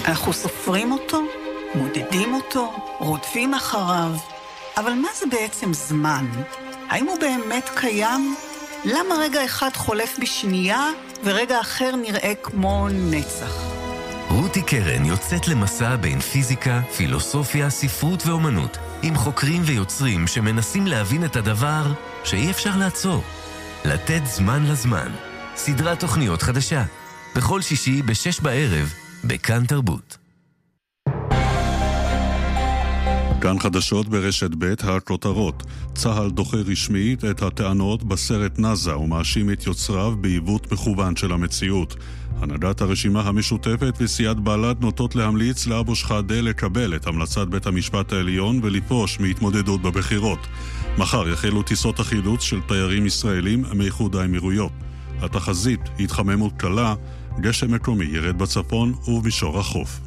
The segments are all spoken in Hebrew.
אנחנו סופרים אותו, מודדים אותו, רודפים אחריו. אבל מה זה בעצם זמן? האם הוא באמת קיים? למה רגע אחד חולף בשנייה ורגע אחר נראה כמו נצח? רותי קרן יוצאת למסע בין פיזיקה, פילוסופיה, ספרות ואומנות, עם חוקרים ויוצרים שמנסים להבין את הדבר שאי אפשר לעצור. לתת זמן לזמן. סדרת תוכניות חדשה. בכל שישי ב-6 בערב, בכאן תרבות. כאן חדשות ברשת ב' הכותרות. צה"ל דוחה רשמית את הטענות בסרט נאזה ומאשים את יוצריו בעיוות מכוון של המציאות. הנהגת הרשימה המשותפת וסיעת בל"ד נוטות להמליץ לאבו שחאדה לקבל את המלצת בית המשפט העליון ולפרוש מהתמודדות בבחירות. מחר יחלו טיסות החילוץ של תיירים ישראלים מאיחוד האמירויות. התחזית התחממות קלה, גשם מקומי ירד בצפון ובמישור החוף.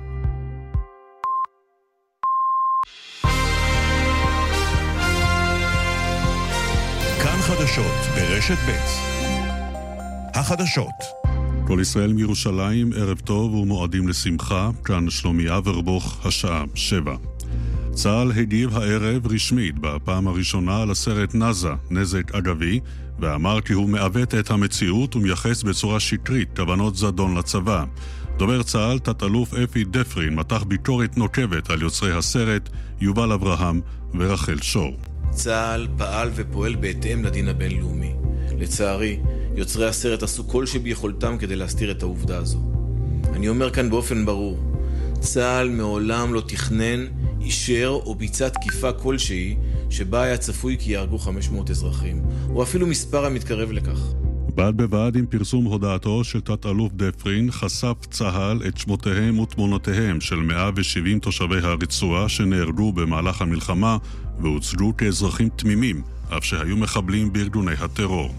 כאן חדשות ברשת ב'. החדשות. כל ישראל מירושלים, ערב טוב ומועדים לשמחה. כאן שלומי אברבוך, השעה 7. צה"ל הגיב הערב רשמית בפעם הראשונה על הסרט נאזה, נזק אגבי, ואמר כי הוא מעוות את המציאות ומייחס בצורה שקרית כוונות זדון לצבא. דובר צה"ל, תת-אלוף אפי דפרין, מתח ביקורת נוקבת על יוצרי הסרט, יובל אברהם ורחל שור. צה"ל פעל ופועל בהתאם לדין הבינלאומי. לצערי, יוצרי הסרט עשו כל שביכולתם כדי להסתיר את העובדה הזו. אני אומר כאן באופן ברור, צה"ל מעולם לא תכנן, אישר או ביצע תקיפה כלשהי שבה היה צפוי כי יהרגו 500 אזרחים, או אפילו מספר המתקרב לכך. בד בבד עם פרסום הודעתו של תת-אלוף דפרין, חשף צה"ל את שמותיהם ותמונותיהם של 170 תושבי הרצועה שנהרגו במהלך המלחמה והוצגו כאזרחים תמימים, אף שהיו מחבלים בארגוני הטרור.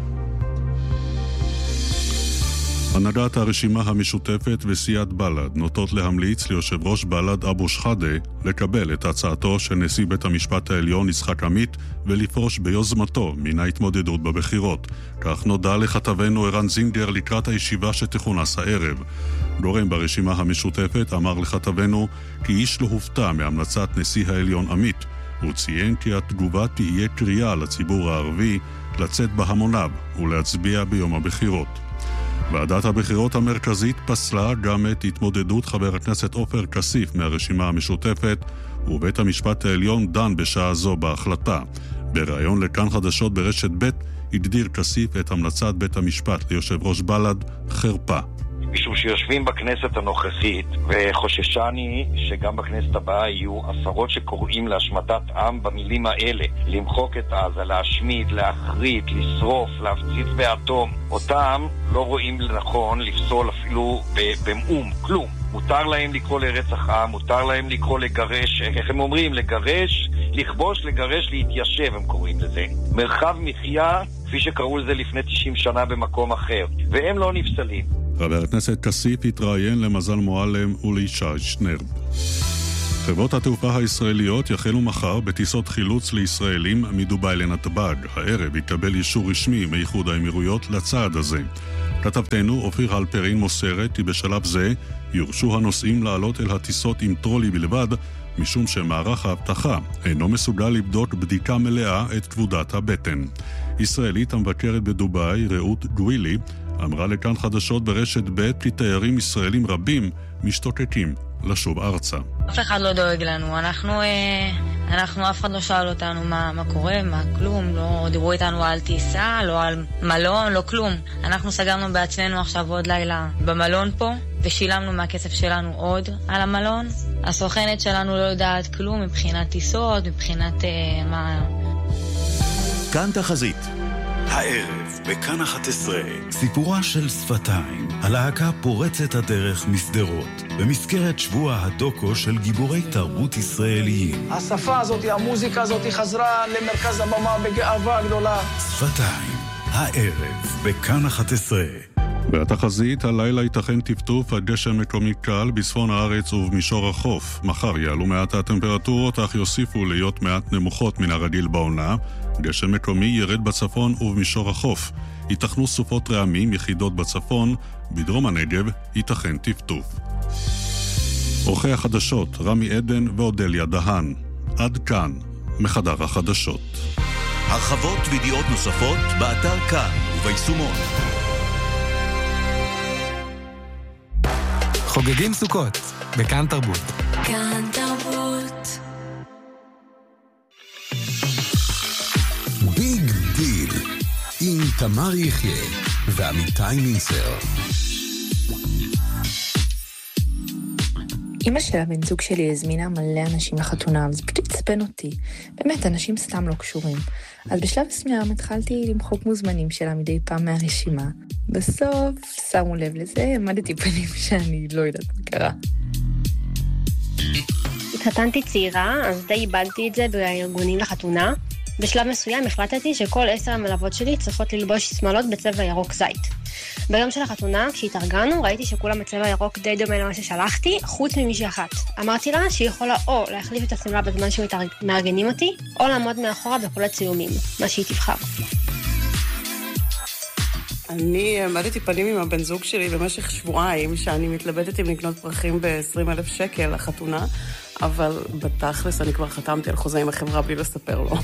הנהגת הרשימה המשותפת וסיעת בל"ד נוטות להמליץ ליושב ראש בל"ד אבו שחאדה לקבל את הצעתו של נשיא בית המשפט העליון יצחק עמית ולפרוש ביוזמתו מן ההתמודדות בבחירות. כך נודע לכתבנו ערן זינגר לקראת הישיבה שתכונס הערב. גורם ברשימה המשותפת אמר לכתבנו כי איש לא הופתע מהמלצת נשיא העליון עמית. הוא ציין כי התגובה תהיה קריאה לציבור הערבי לצאת בהמוניו ולהצביע ביום הבחירות. ועדת הבחירות המרכזית פסלה גם את התמודדות חבר הכנסת עופר כסיף מהרשימה המשותפת, ובית המשפט העליון דן בשעה זו בהחלטה. בראיון לכאן חדשות ברשת ב' הגדיר כסיף את המלצת בית המשפט ליושב ראש בל"ד חרפה. משום שיושבים בכנסת הנוכחית, וחוששני שגם בכנסת הבאה יהיו עשרות שקוראים להשמטת עם במילים האלה, למחוק את עזה, להשמיד, להחריד, לשרוף, להפציץ באטום. אותם לא רואים לנכון לפסול אפילו במאום, כלום. מותר להם לקרוא לרצח עם, מותר להם לקרוא לגרש, איך הם אומרים? לגרש, לכבוש, לגרש, להתיישב הם קוראים לזה. מרחב מחיה, כפי שקראו לזה לפני 90 שנה במקום אחר, והם לא נפסלים. חבר הכנסת כסיף התראיין למזל מועלם ולישי שנרב. חברות התעופה הישראליות יחלו מחר בטיסות חילוץ לישראלים מדובאי לנתב"ג. הערב יקבל אישור רשמי מאיחוד האמירויות לצעד הזה. כתבתנו אופיר הלפרין מוסרת כי בשלב זה יורשו הנוסעים לעלות אל הטיסות עם טרולי בלבד, משום שמערך האבטחה אינו מסוגל לבדוק בדיקה מלאה את כבודת הבטן. ישראלית המבקרת בדובאי, רעות גווילי, אמרה לכאן חדשות ברשת ב' כי תיירים ישראלים רבים משתוקקים לשוב ארצה. אף אחד לא דואג לנו, אנחנו אף אחד לא שאל אותנו מה קורה, מה כלום, לא דיברו איתנו על טיסה, לא על מלון, לא כלום. אנחנו סגרנו בעצמנו עכשיו עוד לילה במלון פה, ושילמנו מהכסף שלנו עוד על המלון. הסוכנת שלנו לא יודעת כלום מבחינת טיסות, מבחינת מה... כאן תחזית. הערב בכאן 11 סיפורה של שפתיים, הלהקה פורצת הדרך מסדרות במזכרת שבוע הדוקו של גיבורי תרבות ישראליים. השפה הזאת, המוזיקה הזאת חזרה למרכז הבמה בגאווה גדולה. שפתיים, הערב בכאן 11. והתחזית, הלילה ייתכן טפטוף עד גשם מקומי קל בצפון הארץ ובמישור החוף. מחר יעלו מעט הטמפרטורות, אך יוסיפו להיות מעט נמוכות מן הרגיל בעונה. גשם מקומי ירד בצפון ובמישור החוף. ייתכנו סופות רעמים יחידות בצפון, בדרום הנגב ייתכן טפטוף. עורכי החדשות רמי עדן ואודליה דהן. עד כאן, מחדר החדשות. הרחבות וידיעות נוספות באתר כאן וביישומון. חוגגים סוכות בכאן תרבות. כאן תרבות. ביג דיל עם תמר יחיה ועמיתי מינסר. אמא של הבן זוג שלי הזמינה מלא אנשים לחתונה, וזה פשוט עצבן אותי. באמת, אנשים סתם לא קשורים. אז בשלב מסוים התחלתי למחוק מוזמנים שלה מדי פעם מהרשימה. בסוף, שמו לב לזה, עמדתי פנים שאני לא יודעת מה קרה. התחתנתי צעירה, אז די איבדתי את זה בארגונים לחתונה. בשלב מסוים החלטתי שכל 10 המלוות שלי צריכות ללבוש שמלות בצבע ירוק זית. ביום של החתונה, כשהתארגנו, ראיתי שכולם בצבע ירוק די דומה למה ששלחתי, חוץ ממישהי אחת. אמרתי לה שהיא יכולה או להחליף את השמלה בזמן שמארגנים אותי, או לעמוד מאחורה בכל הצילומים, מה שהיא תבחר. אני עמדתי פנים עם הבן זוג שלי במשך שבועיים, שאני מתלבטת אם לקנות פרחים ב-20,000 שקל לחתונה, אבל בתכלס אני כבר חתמתי על חוזה עם החברה בלי לספר לו.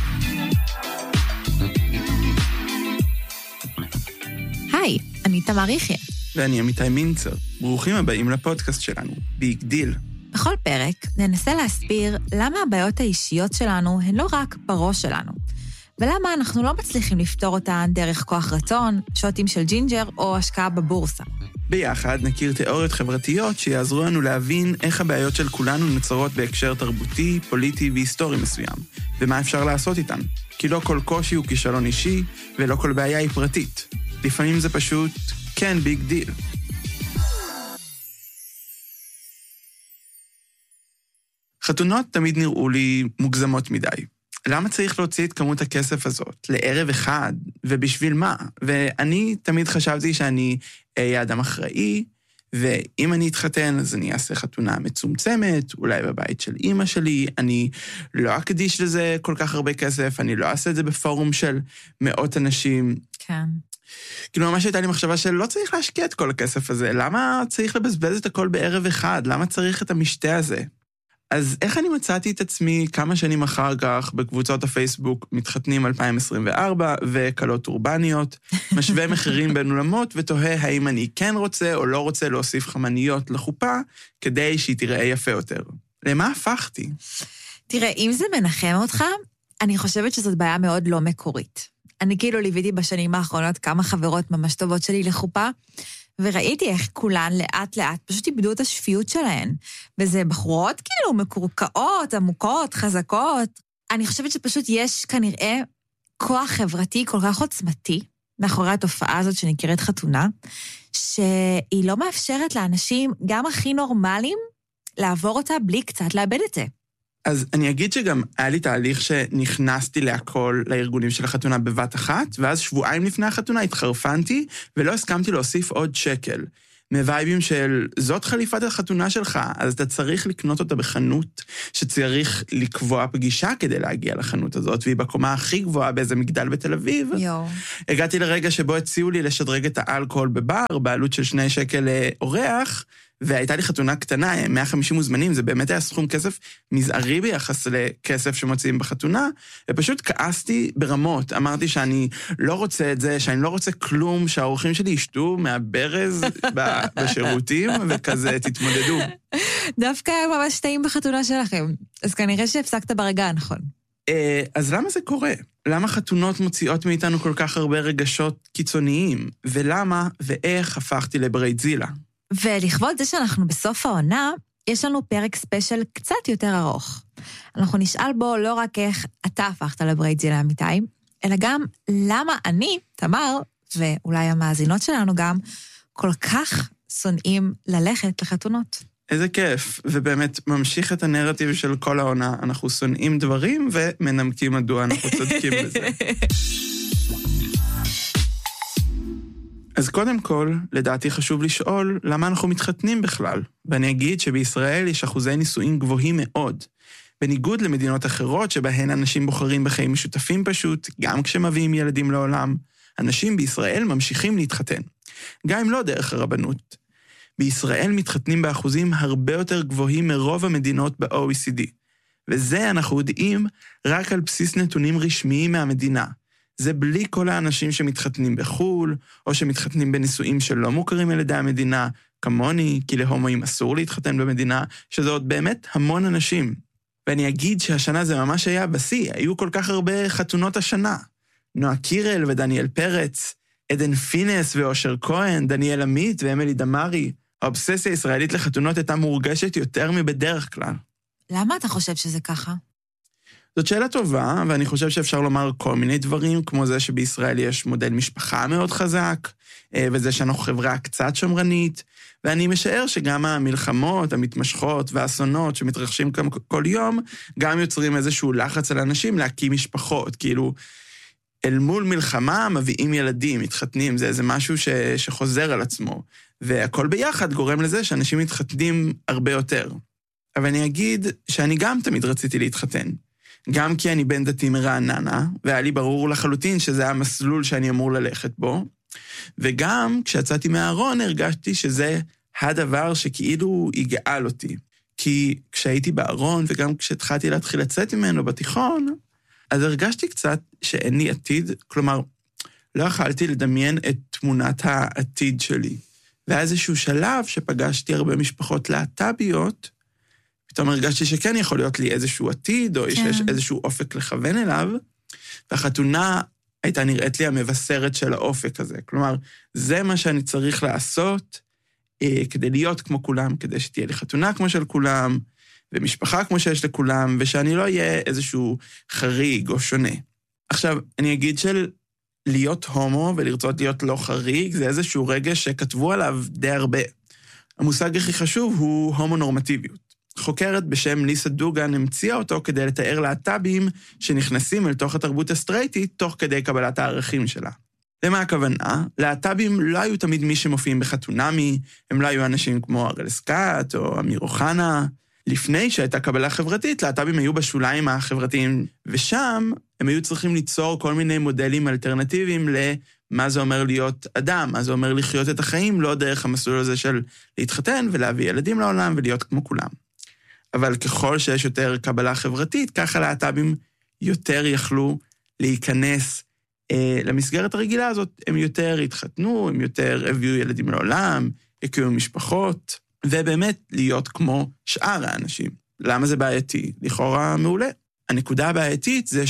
היי, אני תמר יחיה. ואני עמיתי מינסר. ברוכים הבאים לפודקאסט שלנו, ביג דיל. בכל פרק ננסה להסביר למה הבעיות האישיות שלנו הן לא רק בראש שלנו, ולמה אנחנו לא מצליחים לפתור אותן דרך כוח רצון, שוטים של ג'ינג'ר או השקעה בבורסה. ביחד נכיר תיאוריות חברתיות שיעזרו לנו להבין איך הבעיות של כולנו נוצרות בהקשר תרבותי, פוליטי והיסטורי מסוים, ומה אפשר לעשות איתן. כי לא כל קושי הוא כישלון אישי, ולא כל בעיה היא פרטית. לפעמים זה פשוט כן ביג דיל. חתונות תמיד נראו לי מוגזמות מדי. למה צריך להוציא את כמות הכסף הזאת לערב אחד, ובשביל מה? ואני תמיד חשבתי שאני אהיה אדם אחראי, ואם אני אתחתן, אז אני אעשה חתונה מצומצמת, אולי בבית של אמא שלי, אני לא אקדיש לזה כל כך הרבה כסף, אני לא אעשה את זה בפורום של מאות אנשים. כן. כאילו ממש הייתה לי מחשבה שלא צריך להשקיע את כל הכסף הזה, למה צריך לבזבז את הכל בערב אחד? למה צריך את המשתה הזה? אז איך אני מצאתי את עצמי כמה שנים אחר כך בקבוצות הפייסבוק מתחתנים 2024 וקלות אורבניות, משווה מחירים בין עולמות ותוהה האם אני כן רוצה או לא רוצה להוסיף חמניות לחופה כדי שהיא תראה יפה יותר. למה הפכתי? תראה, אם זה מנחם אותך, אני חושבת שזאת בעיה מאוד לא מקורית. אני כאילו ליוויתי בשנים האחרונות כמה חברות ממש טובות שלי לחופה, וראיתי איך כולן לאט לאט פשוט איבדו את השפיות שלהן. וזה בחורות כאילו מקורקעות, עמוקות, חזקות. אני חושבת שפשוט יש כנראה כוח חברתי כל כך עוצמתי, מאחורי התופעה הזאת שנקראת חתונה, שהיא לא מאפשרת לאנשים, גם הכי נורמליים, לעבור אותה בלי קצת לאבד את זה. אז אני אגיד שגם היה לי תהליך שנכנסתי להכל לארגונים של החתונה בבת אחת, ואז שבועיים לפני החתונה התחרפנתי, ולא הסכמתי להוסיף עוד שקל. מווייבים של, זאת חליפת החתונה שלך, אז אתה צריך לקנות אותה בחנות, שצריך לקבוע פגישה כדי להגיע לחנות הזאת, והיא בקומה הכי גבוהה באיזה מגדל בתל אביב. הגעתי לרגע שבו הציעו לי לשדרג את האלכוהול בבר, בעלות של 2 שקל לאורח, והייתה לי חתונה קטנה, 150 מוזמנים, זה באמת היה סכום כסף מזערי ביחס לכסף שמוצאים בחתונה, ופשוט כעסתי ברמות, אמרתי שאני לא רוצה את זה, שאני לא רוצה כלום, שהאורחים שלי ישתו מהברז בשירותים, וכזה תתמודדו. דווקא ממש טעים בחתונה שלכם, אז כנראה שהפסקת ברגע, נכון? אז למה זה קורה? למה חתונות מוציאות מאיתנו כל כך הרבה רגשות קיצוניים? ולמה ואיך הפכתי לברייטזילה? ולכבוד זה שאנחנו בסוף העונה, יש לנו פרק ספיישל קצת יותר ארוך. אנחנו נשאל בו לא רק איך אתה הפכת לברייטזילה אמיתי, אלא גם למה אני, תמר, ואולי המאזינות שלנו גם, כל כך שונאים ללכת לחתונות. איזה כיף, ובאמת ממשיך את הנרטיב של כל העונה, אנחנו שונאים דברים ומנמקים מדוע אנחנו צודקים בזה. אז קודם כל, לדעתי חשוב לשאול למה אנחנו מתחתנים בכלל, ואני אגיד שבישראל יש אחוזי נישואים גבוהים מאוד, בניגוד למדינות אחרות שבהן אנשים בוחרים בחיים משותפים פשוט, גם כשמביאים ילדים לעולם, אנשים בישראל ממשיכים להתחתן, גם אם לא דרך הרבנות. בישראל מתחתנים באחוזים הרבה יותר גבוהים מרוב המדינות ב-OECD. וזה אנחנו יודעים רק על בסיס נתונים רשמיים מהמדינה. זה בלי כל האנשים שמתחתנים בחול, או שמתחתנים בנישואים שלא מוכרים על ידי המדינה, כמוני, כי להומואים אסור להתחתן במדינה, שזה עוד באמת המון אנשים. ואני אגיד שהשנה זה ממש היה בשיא, היו כל כך הרבה חתונות השנה. נועה קירל ודניאל פרץ, עדן פינס ואושר כהן, דניאל עמית ואמילי דמרי. האובססיה הישראלית לחתונות הייתה מורגשת יותר מבדרך כלל. למה אתה חושב שזה ככה? זאת שאלה טובה, ואני חושב שאפשר לומר כל מיני דברים, כמו זה שבישראל יש מודל משפחה מאוד חזק, וזה שאנחנו חברה קצת שמרנית, ואני משער שגם המלחמות, המתמשכות והאסונות שמתרחשים כל יום, גם יוצרים איזשהו לחץ על אנשים להקים משפחות, כאילו, אל מול מלחמה מביאים ילדים, מתחתנים, זה איזה משהו שחוזר על עצמו, והכל ביחד גורם לזה שאנשים מתחתנים הרבה יותר. אבל אני אגיד שאני גם תמיד רציתי להתחתן. גם כי אני בן דתי מרעננה, והיה לי ברור לחלוטין שזה המסלול שאני אמור ללכת בו, וגם כשיצאתי מהארון הרגשתי שזה הדבר שכאילו יגאל אותי. כי כשהייתי בארון, וגם כשהתחלתי להתחיל לצאת ממנו בתיכון, אז הרגשתי קצת שאין לי עתיד, כלומר, לא יכלתי לדמיין את תמונת העתיד שלי. והיה איזשהו שלב שפגשתי הרבה משפחות להט"ביות, פתאום הרגשתי שכן יכול להיות לי איזשהו עתיד, או שיש איזשהו אופק לכוון אליו, והחתונה הייתה נראית לי המבשרת של האופק הזה. כלומר, זה מה שאני צריך לעשות כדי להיות כמו כולם, כדי שתהיה לי חתונה כמו של כולם, ומשפחה כמו שיש לכולם, ושאני לא אהיה איזשהו חריג או שונה. עכשיו, אני אגיד של להיות הומו ולרצות להיות לא חריג, זה איזשהו רגש שכתבו עליו די הרבה. המושג הכי חשוב הוא הומונורמטיביות. חוקרת בשם ניסה דוגן המציאה אותו כדי לתאר להט"בים שנכנסים אל תוך התרבות הסטרייטית תוך כדי קבלת הערכים שלה. למה הכוונה? להט"בים לא היו תמיד מי שמופיעים בחתונמי, הם לא היו אנשים כמו אראל סקאט או אמיר אוחנה. לפני שהייתה קבלה חברתית, להט"בים היו בשוליים החברתיים, ושם הם היו צריכים ליצור כל מיני מודלים אלטרנטיביים למה זה אומר להיות אדם, מה זה אומר לחיות את החיים, לא דרך המסלול הזה של להתחתן ולהביא ילדים לעולם ולהיות כמו כולם. אבל ככל שיש יותר קבלה חברתית, ככה להט"בים יותר יכלו להיכנס למסגרת הרגילה הזאת, הם יותר התחתנו, הם יותר הביאו ילדים לעולם, הקימו משפחות, ובאמת להיות כמו שאר האנשים. למה זה בעייתי? לכאורה מעולה. הנקודה הבעייתית זה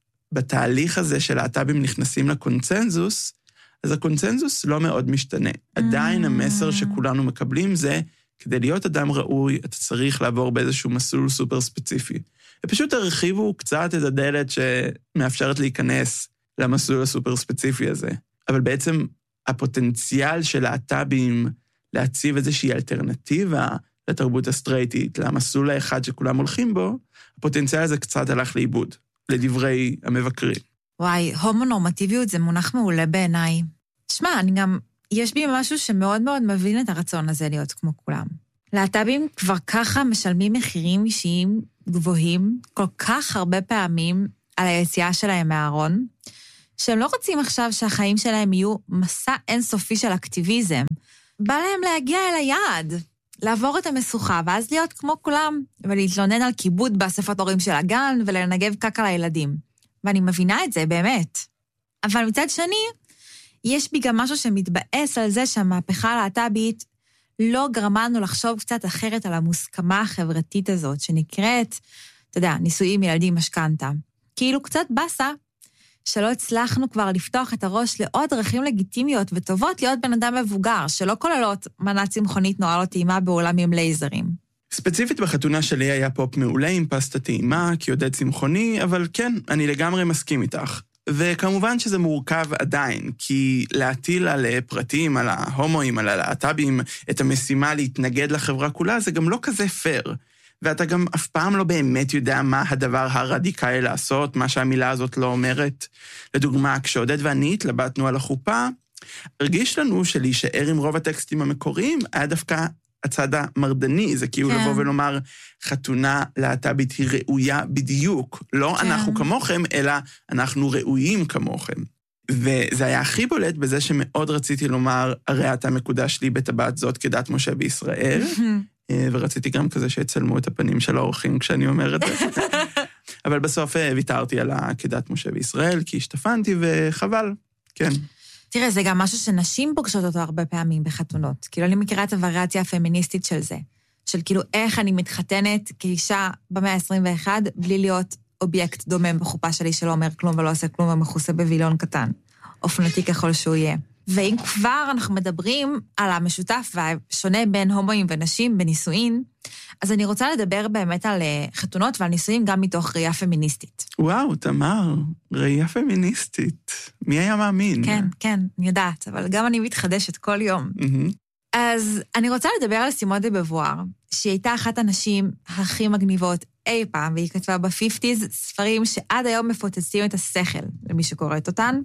שבתהליך הזה של להט"בים נכנסים לקונצנזוס, אז הקונצנזוס לא מאוד משתנה. עדיין המסר שכולנו מקבלים זה, כדי להיות אדם ראוי, אתה צריך לעבור באיזשהו מסלול סופר ספציפי. ופשוט הרחיבו קצת את הדלת שמאפשרת להיכנס למסלול הסופר ספציפי הזה. אבל בעצם הפוטנציאל של להט"בים להציב איזושהי אלטרנטיבה לתרבות הסטרייטית, למסלול האחד שכולם הולכים בו, הפוטנציאל הזה קצת הלך לאיבוד, לדברי המבקרים. וואי, הומונורמטיביות זה מונח מעולה בעיניי. תשמע, אני גם, יש בי משהו שמאוד מאוד מבין את הרצון הזה להיות כמו כולם. להט"בים כבר ככה משלמים מחירים אישיים גבוהים, כל כך הרבה פעמים על היציאה שלהם מהארון, שהם לא רוצים עכשיו שהחיים שלהם יהיו מסע אינסופי של אקטיביזם, בא להם להגיע אל היעד, לעבור את המשוכה, ואז להיות כמו כולם, ולהתלונן על כיבוד באספות הורים של הגן, ולנגב קקה לילדים. ואני מבינה את זה, באמת. אבל מצד שני, יש בי גם משהו שמתבאס על זה שהמהפכה הלהט"בית לא גרמה לנו לחשוב קצת אחרת על המוסכמה החברתית הזאת, שנקראת, אתה יודע, נישואים, ילדים, משכנתה. כאילו קצת בסה, שלא הצלחנו כבר לפתוח את הראש לעוד דרכים לגיטימיות וטובות להיות בן אדם מבוגר, שלא כוללות מנת צמחונית נורא לא טעימה בעולם עם לייזרים. ספציפית בחתונה שלי היה פופ מעולה עם פסטה טעימה, כי עודד צמחוני, אבל כן, אני לגמרי מסכים איתך. וכמובן שזה מורכב עדיין, כי להטיל על פרטים, על ההומואים, על הלהט"בים, את המשימה להתנגד לחברה כולה, זה גם לא כזה פייר. ואתה גם אף פעם לא באמת יודע מה הדבר הרדיקלי לעשות, מה שהמילה הזאת לא אומרת. לדוגמה, כשעודד ואני התלבטנו על החופה, הרגיש לנו שלהישאר עם רוב הטקסטים המקוריים, היה דווקא הצד המרדני, זה כאילו לבוא ולומר, חתונה להט"בית היא ראויה בדיוק, לא אנחנו כמוכם, אלא אנחנו ראויים כמוכם. וזה היה הכי בולט בזה שמאוד רציתי לומר, הרי אתה מקודש לי בטבעת זאת כדת משה בישראל, ורציתי גם כזה שיצלמו את הפנים של האורחים כשאני אומר את זה. אבל בסוף ויתרתי על כדת משה בישראל, כי השתפנתי וחבל, כן. תראה, זה גם משהו שנשים פוגשות אותו הרבה פעמים בחתונות. כאילו, אני מכירה את הווריאציה הפמיניסטית של זה. של כאילו, איך אני מתחתנת כאישה במאה ה-21, בלי להיות אובייקט דומם בחופה שלי שלא אומר כלום ולא עושה כלום ומכוסה בווילון קטן. אופנתי ככל שהוא יהיה. ואם כבר אנחנו מדברים על המשותף והשונה בין הומואים ונשים בנישואין, אז אני רוצה לדבר באמת על חתונות ועל נישואין גם מתוך ראייה פמיניסטית. וואו, תמר, ראייה פמיניסטית. מי היה מאמין? כן, כן, אני יודעת, אבל גם אני מתחדשת כל יום. אז אני רוצה לדבר על סימון דה בבואר, שהיא הייתה אחת הנשים הכי מגניבות אי פעם, והיא כתבה ב-50s ספרים שעד היום מפוצצים את השכל למי שקוראת אותן,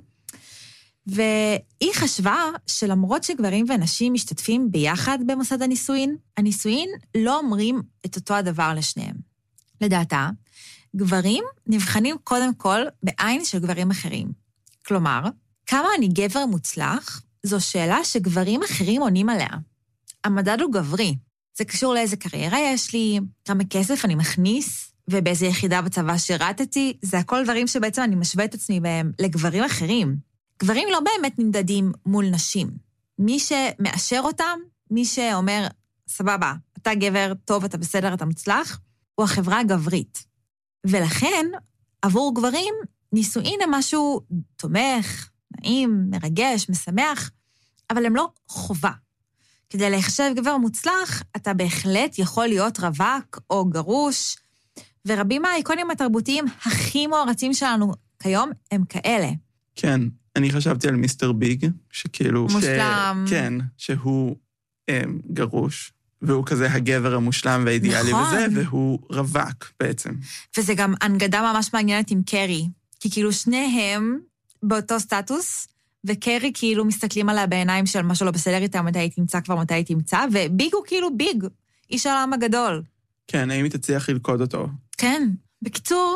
והיא חשבה שלמרות שגברים ונשים משתתפים ביחד במוסד הנישואין, הנישואין לא אומרים את אותו הדבר לשניהם. לדעתה, גברים נבחנים קודם כל בעין של גברים אחרים. כלומר, כמה אני גבר מוצלח, זו שאלה שגברים אחרים עונים עליה. המדד הוא גברי. זה קשור לאיזה קריירה יש לי, כמה כסף אני מכניס, ובאיזה יחידה בצבא שירתתי, זה הכל דברים שבעצם אני משווה את עצמי בהם לגברים אחרים. גברים לא באמת נמדדים מול נשים. מי שמאשר אותם, מי שאומר, סבבה, אתה גבר טוב, אתה בסדר, אתה מוצלח, הוא החברה הגברית. ולכן, עבור גברים, נישואין הם משהו תומך, נעים, מרגש, משמח, אבל הם לא חובה. כדי להיחשב גבר מוצלח, אתה בהחלט יכול להיות רווק או גרוש, ורבים מהאיקונים התרבותיים הכי מוערצים שלנו כיום הם כאלה. כן, אני חשבתי על מיסטר ביג, שכאילו... מושלם. כן, שהוא גרוש, והוא כזה הגבר המושלם והאידיאלי נכון. וזה, והוא רווק בעצם. וזה גם הנגדה ממש מעניינת עם קרי, כי כאילו שניהם באותו סטטוס, וקרי כאילו מסתכלים עליה בעיניים של משהו לא בסדר איתה, מתי היא תמצא כבר, מתי היא תמצא, וביג הוא כאילו ביג, איש העולם הגדול. כן, האם היא תצליח ללכוד אותו? כן. בקיצור,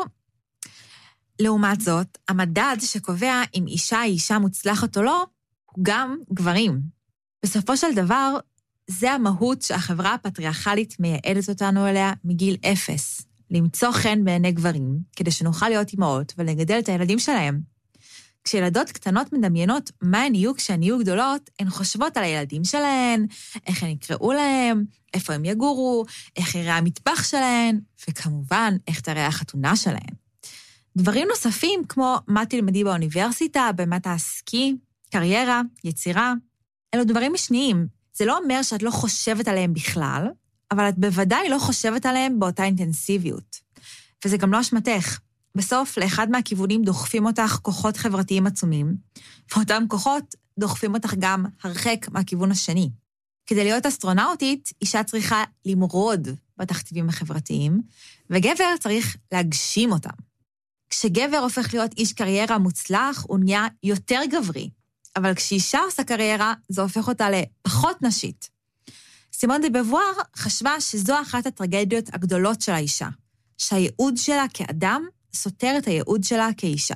לעומת זאת, המדד שקובע אם אישה היא אישה מוצלחת או לא, הוא גם גברים. בסופו של דבר, זה המהות שהחברה הפטריארכלית מייעדת אותנו אליה מגיל 0, למצוא חן בעיני גברים, כדי שנוכל להיות אימהות ולגדל את הילדים שלהם. כשילדות קטנות מדמיינות מה הן יהיו כשהן יהיו גדולות, הן חושבות על הילדים שלהן, איך הן יקראו להם, איפה הם יגורו, איך יראה המטבח שלהן, וכמובן, איך תראה החתונה שלהן. דברים נוספים כמו מה תלמדי באוניברסיטה, במה תעסקי, קריירה, יצירה, אלו דברים משניים. זה לא אומר שאת לא חושבת עליהם בכלל, אבל את בוודאי לא חושבת עליהם באותה אינטנסיביות. וזה גם לא אשמתך. בסוף, לאחד מהכיוונים דוחפים אותך כוחות חברתיים עצומים, ואותם כוחות דוחפים אותך גם הרחק מהכיוון השני. כדי להיות אסטרונאוטית, אישה צריכה למרוד בתכתיבים החברתיים, וגבר צריך להגשים אותם. כשגבר הופך להיות איש קריירה מוצלח, הוא נהיה יותר גברי. אבל כשאישה עושה קריירה, זה הופך אותה לפחות נשית. סימון דה בבואר חשבה שזו אחת הטרגדיות הגדולות של האישה, שהייעוד שלה כאדם סותר את הייעוד שלה כאישה.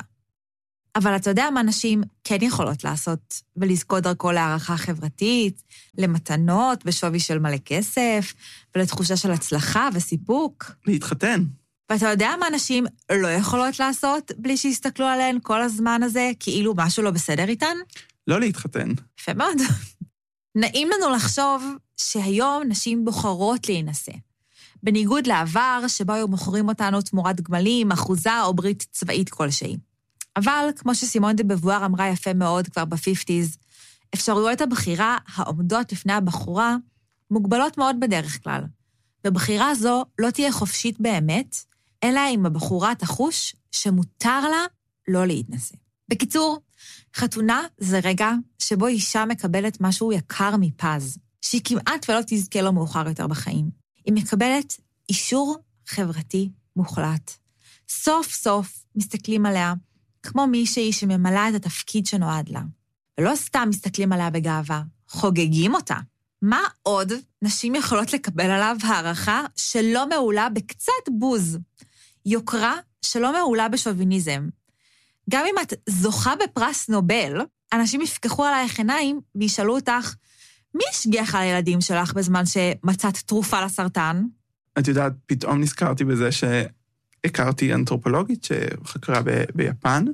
אבל אתה יודע מה נשים כן יכולות לעשות, ולזכות דרכו להערכה חברתית, למתנות בשווי של מלא כסף, ולתחושה של הצלחה וסיפוק. להתחתן. ואתה יודע מה נשים לא יכולות לעשות, בלי שיסתכלו עליהן כל הזמן הזה, כאילו משהו לא בסדר איתן? לא להתחתן. יפה מאוד. נעים לנו לחשוב שהיום נשים בוחרות להינשא. בניגוד לעבר, שבו היו מוכרים אותנו תמורת גמלים, אחוזה או ברית צבאית כלשהי. אבל, כמו שסימון דה בבואר אמרה יפה מאוד כבר ב-50s, אפשרויות הבחירה העומדות לפני הבחורה מוגבלות מאוד בדרך כלל. ובחירה זו לא תהיה חופשית באמת, אלא אם הבחורה תחוש שמותר לה לא להתנשא. בקיצור, חתונה זה רגע שבו אישה מקבלת משהו יקר מפז, שהיא כמעט ולא תזכה לו מאוחר יותר בחיים. היא מקבלת אישור חברתי מוחלט. סוף סוף מסתכלים עליה כמו מישהי שממלאה את התפקיד שנועד לה. ולא סתם מסתכלים עליה בגאווה, חוגגים אותה. מה עוד נשים יכולות לקבל עליו הערכה שלא מעולה בקצת בוז? יוקרה שלא מעולה בשוביניזם. גם אם את זוכה בפרס נובל, אנשים יפקחו עלייך עיניים וישאלו אותך, מי השגיח על הילדים שלך בזמן שמצאת תרופה לסרטן? את יודעת, פתאום נזכרתי בזה שהכרתי אנתרופולוגית שחקרה ביפן,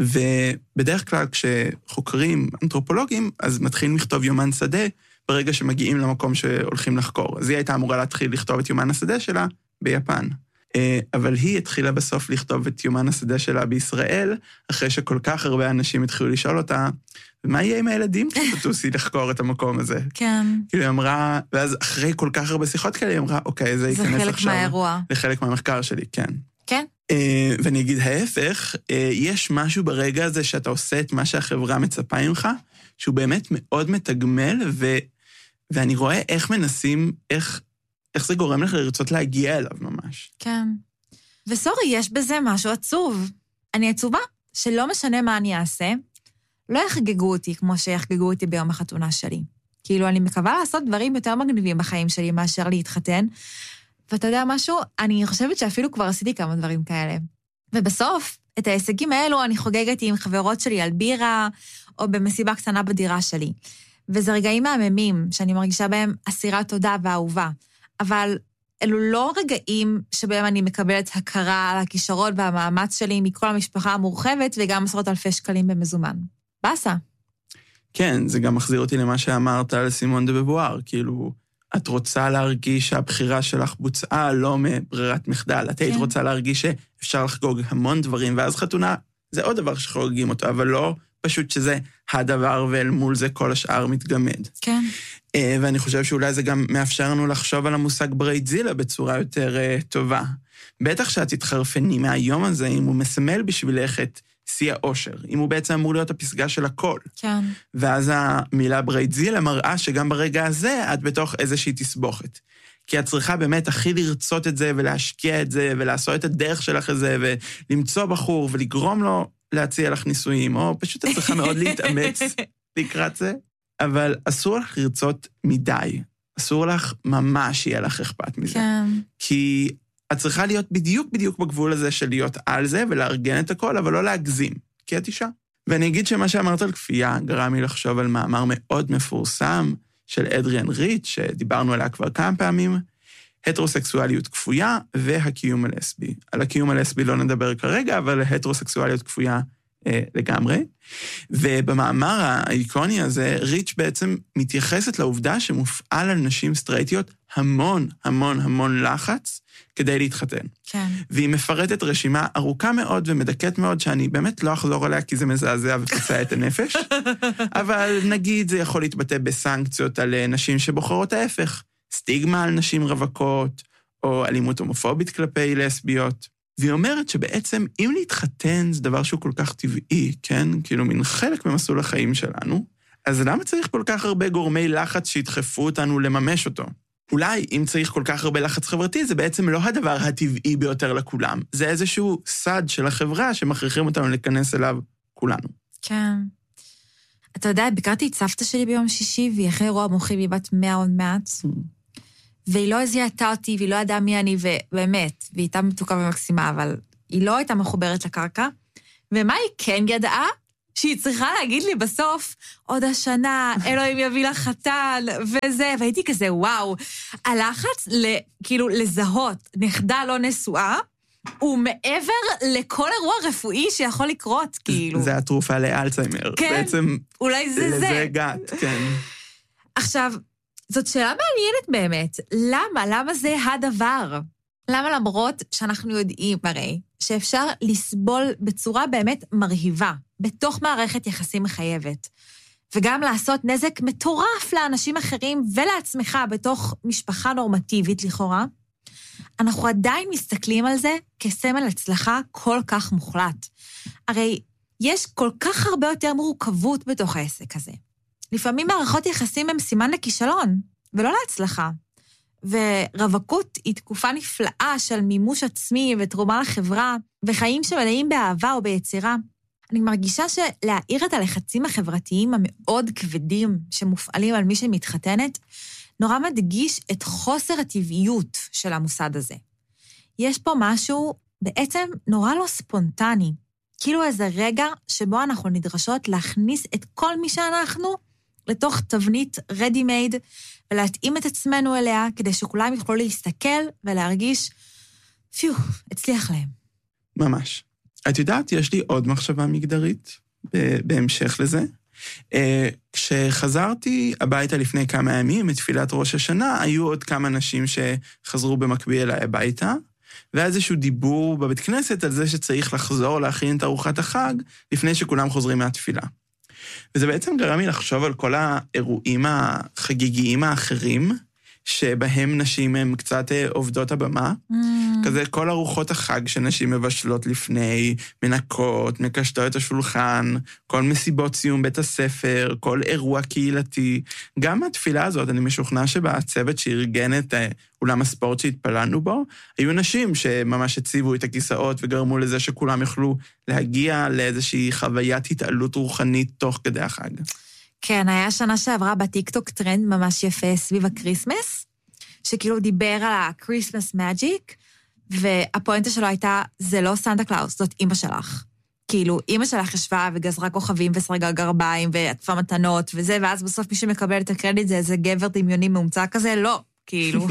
ובדרך כלל כשחוקרים אנתרופולוגים, אז מתחילים לכתוב יומן שדה ברגע שמגיעים למקום שהולכים לחקור. אז היא הייתה אמורה להתחיל לכתוב את יומן השדה שלה ביפן. אבל היא התחילה בסוף לכתוב את יומן השדה שלה בישראל, אחרי שכל כך הרבה אנשים התחילו לשאול אותה, ומה יהיה עם הילדים שתטוסי לחקור את המקום הזה? כן. כאילו היא אמרה, ואז אחרי כל כך הרבה שיחות כאלה, היא אמרה, אוקיי, זה ייכנס עכשיו. זה חלק מהאירוע. לחלק מהמחקר שלי, כן. כן. ואני אגיד ההפך, יש משהו ברגע הזה שאתה עושה את מה שהחברה מצפה ממך, שהוא באמת מאוד מתגמל, ואני רואה איך מנסים, איך זה גורם לך לרצות להגיע אליו ממש. כן. וסורי, יש בזה משהו עצוב. אני עצובה שלא משנה מה אני אעשה, לא יחגגו אותי כמו שיחגגו אותי ביום החתונה שלי. כאילו, אני מקווה לעשות דברים יותר מגניבים בחיים שלי מאשר להתחתן, ואתה יודע משהו? אני חושבת שאפילו כבר עשיתי כמה דברים כאלה. ובסוף, את ההישגים האלו אני חוגגת עם חברות שלי על בירה, או במסיבה קטנה בדירה שלי. וזה רגעים מהממים, שאני מרגישה בהם אסירת תודה ואהובה. אבל אלו לא רגעים שבהם אני מקבלת הכרה על הכישרון והמאמץ שלי מכל המשפחה המורחבת, וגם 10,000 שקלים במזומן. בסה. כן, זה גם מחזיר אותי למה שאמרת על סימון דה בבואר, כאילו, את רוצה להרגיש שהבחירה שלך בוצעה לא מברירת מחדל, את היית רוצה להרגיש שאפשר לחגוג המון דברים, ואז חתונה זה עוד דבר שחוגגים אותו, אבל לא פשוט שזה הדבר, ואל מול זה כל השאר מתגמד. כן. ואני חושב שאולי זה גם מאפשר לנו לחשוב על המושג ברייטזילה בצורה יותר טובה. בטח שאת תתחרפני מהיום הזה, אם הוא מסמל בשבילך את שיא האושר, אם הוא בעצם אמור להיות הפסגה של הכל. כן. ואז המילה ברייטזילה מראה שגם ברגע הזה את בתוך איזושהי תסבוכת. כי את צריכה באמת הכי לרצות את זה ולהשקיע את זה ולעשות את הדרך שלך את זה ולמצוא בחור ולגרום לו להציע לך ניסויים, או פשוט את צריכה מאוד להתאמץ לקראת זה. אבל אסור לך לרצות מדי. אסור לך ממש יהיה לך אכפת מזה. כן. כי את צריכה להיות בדיוק בגבול הזה של להיות על זה ולארגן את הכל, אבל לא להגזים, כי את אישה. ואני אגיד שמה שאמרת על כפייה גרם לי לחשוב על מאמר מאוד מפורסם של אדריאן ריץ', שדיברנו עליה כבר כמה פעמים, הטרוסקסואליות כפויה והקיום הלסבי. על הקיום הלסבי לא נדבר כרגע, אבל הטרוסקסואליות כפויה לגמרי. ובמאמר האיקוני הזה, ריץ' בעצם מתייחסת לעובדה שמופעל על נשים סטרייטיות המון לחץ כדי להתחתן. כן. והיא מפרטת רשימה ארוכה מאוד ומדכאת מאוד, שאני באמת לא אחזור עליה כי זה מזעזע ופצע את הנפש, אבל נגיד זה יכול להתבטא בסנקציות על נשים שבוחרות ההפך, סטיגמה על נשים רווקות, או אלימות הומופובית כלפי לסביות. והיא אומרת שבעצם אם להתחתן זה דבר שהוא כל כך טבעי, כן? כאילו מן חלק ממסלול החיים שלנו, אז למה צריך כל כך הרבה גורמי לחץ שידחפו אותנו לממש אותו? אולי אם צריך כל כך הרבה לחץ חברתי, זה בעצם לא הדבר הטבעי ביותר לכולם. זה איזשהו סד של החברה שמכריחים אותנו להיכנס אליו כולנו. כן. אתה יודע, ביקרתי את סבתא שלי ביום שישי, והיא אחרי אירוע מוחי, והיא בת 100 עוד מעט. והיא לא הזיהתה אותי, והיא לא ידעה מי אני, ובאמת, והיא הייתה מתוקה ומקסימה, אבל היא לא הייתה מחוברת לקרקע. ומה היא כן ידעה? שהיא צריכה להגיד לי בסוף, עוד השנה, אלוהים יביא לך חתן, וזה, והייתי כזה, וואו, הלחץ כאילו לזהות נכדה לא נשואה, הוא מעבר לכל אירוע רפואי שיכול לקרות, כאילו. זה התרופה לאלצהיימר. כן, בעצם אולי זה. לזה הגעת, כן. עכשיו, זאת שאלה מעניינת באמת. למה זה הדבר? למה למרות שאנחנו יודעים הרי שאפשר לסבול בצורה באמת מרהיבה, בתוך מערכת יחסים מחייבת, וגם לעשות נזק מטורף לאנשים אחרים ולעצמך בתוך משפחה נורמטיבית לכאורה, אנחנו עדיין מסתכלים על זה כסמל הצלחה כל כך מוחלט. הרי יש כל כך הרבה יותר מורכבות בתוך העסק הזה. לפעמים מערכות יחסים הם סימן לכישלון, ולא להצלחה. ורווקות היא תקופה נפלאה של מימוש עצמי ותרומה לחברה, וחיים שמלאים באהבה או ביצירה. אני מרגישה שלהאיר את הלחצים החברתיים המאוד כבדים שמופעלים על מי שמתחתנת, נורא מדגיש את חוסר הטבעיות של המוסד הזה. יש פה משהו בעצם נורא לא ספונטני, כאילו איזה רגע שבו אנחנו נדרשות להכניס את כל מי שאנחנו לתוך תבנית ready-made, ולהתאים את עצמנו אליה, כדי שכולם יוכלו להסתכל ולהרגיש, הצליח להם. ממש. את יודעת, יש לי עוד מחשבה מגדרית, בהמשך לזה. כשחזרתי הביתה לפני כמה ימים, מתפילת ראש השנה, היו עוד כמה נשים שחזרו במקביל אליי הביתה, והיה איזשהו דיבור בבית כנסת על זה שצריך לחזור להכין את ארוחת החג, לפני שכולם חוזרים מהתפילה. וזה בעצם גרם לי לחשוב על כל האירועים החגיגיים האחרים, שבהם נשים הן קצת עובדות הבמה. כזה כל ארוחות החג שנשים מבשלות לפני, מנקות, מקשטות את השולחן, כל מסיבות סיום בית הספר, כל אירוע קהילתי. גם התפילה הזאת, אני משוכנע שבצוות שארגן את אולם הספורט שהתפללנו בו, היו נשים שממש הציבו את הכיסאות וגרמו לזה שכולם יכלו להגיע לאיזושהי חוויית התעלות רוחנית תוך כדי החג. כן, היה שנה שעברה בטיקטוק טרנד ממש יפה סביב הקריסמס, שכאילו דיבר על הקריסמס מג'יק, והפואנטה שלו הייתה, זה לא סנטה קלאוס, זאת אמא שלך. כאילו, אמא שלך ישבה וגזרה כוכבים וסרגה גרביים ועטפה מתנות וזה, ואז בסוף מי שמקבל את הקרדיט זה איזה גבר דמיוני ממוצע כזה, לא, כאילו.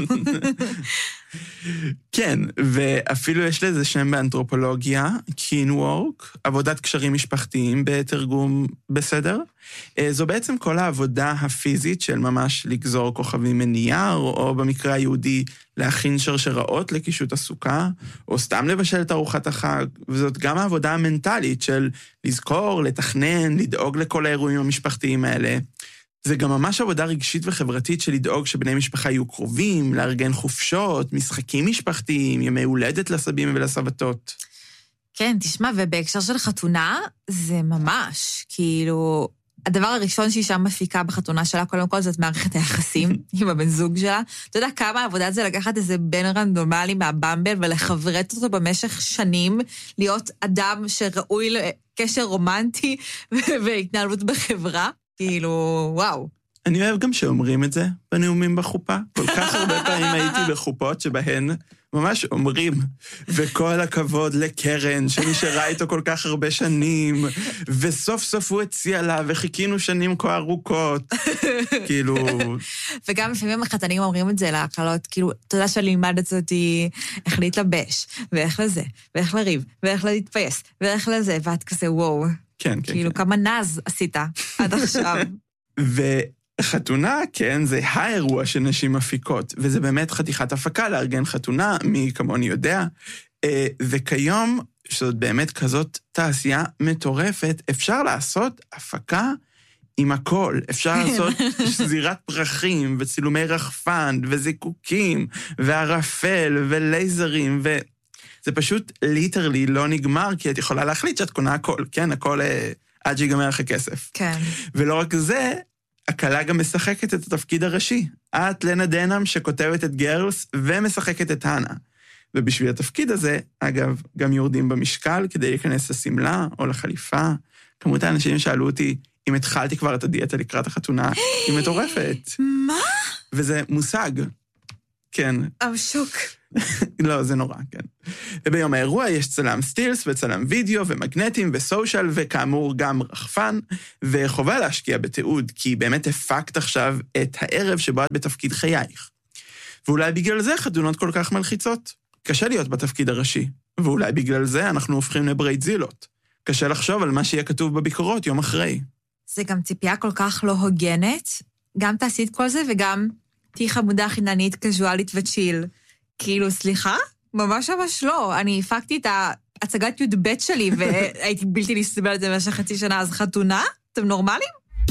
כן, ואפילו יש לזה שם באנתרופולוגיה, קינוורק, עבודת קשרים משפחתיים בתרגום בסדר. זו בעצם כל העבודה הפיזית של ממש לגזור כוכבים מנייר, או במקרה היהודי להכין שרשראות לקישוט הסוכה, או סתם לבשל את ארוחת החג, וזאת גם העבודה המנטלית של לזכור, לתכנן, לדאוג לכל האירועים המשפחתיים האלה. זה גם ממש עבודה רגשית וחברתית של לדאוג שבני משפחה יהיו קרובים, לארגן חופשות, משחקים משפחתיים, ימי הולדת לסבים ולסבתות. כן, תשמע, ובהקשר של חתונה, זה ממש, כאילו, הדבר הראשון שהיא שם מפיקה בחתונה שלה, קודם כל זאת מערכת היחסים עם הבן זוג שלה. אתה יודע כמה עבודה זה לקחת איזה בן רנדומלי מהבמבל ולחברת אותו במשך שנים, להיות אדם שראוי לקשר רומנטי והתנהלות בחברה? כאילו, וואו. אני אוהב גם שאומרים את זה בנאומים בחופה. כל כך הרבה פעמים הייתי בחופות שבהן ממש אומרים, וכל הכבוד לקרן שנשארה איתו כל כך הרבה שנים, וסוף סוף הוא הציע לה, וחיכינו שנים כה ארוכות. כאילו... וגם לפעמים החתנים אומרים את זה להקלות, כאילו, תודה שלימדת אותי איך להתלבש, ואיך לזה, ואיך לריב, ואיך להתפייס, ואיך לזה, ואת כזה, וואו. כן, כן. כאילו, כמה נז עשית עד עכשיו. וחתונה, כן, זה האירוע שנשים מפיקות, וזה באמת חתיכת הפקה לארגן חתונה, מי כמוני יודע, וכיום, שזאת באמת כזאת תעשייה מטורפת, אפשר לעשות הפקה עם הכל. אפשר לעשות זירת פרחים, וצילומי רחפן, וזיקוקים, וערפל, ולייזרים, זה פשוט ליטרלי לא נגמר, כי את יכולה להחליט שאת קונה הכל, כן? הכל עד שיגמר לך כסף. כן. ולא רק זה, הקלה גם משחקת את התפקיד הראשי. את לנה דנאם שכותבת את גרלס ומשחקת את הנה. ובשביל התפקיד הזה, אגב, גם יורדים במשקל כדי להיכנס לסמלה או לחליפה. כמות האנשים שאלו אותי, אם התחלתי כבר את הדיאטה לקראת החתונה, היא מטורפת. מה? וזה מושג. כן. שוק. לא, זה נורא, כן. וביום האירוע יש צלם סטילס וצלם וידאו ומגנטים וסושיאל, וכאמור גם רחפן, וחובה להשקיע בתיעוד, כי באמת הפקת עכשיו את הערב שבו את בתפקיד חייך. ואולי בגלל זה חתונות כל כך מלחיצות. קשה להיות בתפקיד הראשי, ואולי בגלל זה אנחנו הופכים לברייטזילות. קשה לחשוב על מה שיהיה כתוב בביקורות יום אחרי. זה גם ציפייה כל כך לא הוגנת, גם תעשית כל זה וגם תהי חמודה חיננית, קזואלית וצ'יל. כאילו, סליחה? ממש ממש לא. אני הפקתי את ההצגת י"ב שלי, והייתי בלתי נסבל את זה במשך חצי שנה, אז חתונה? אתם נורמלים?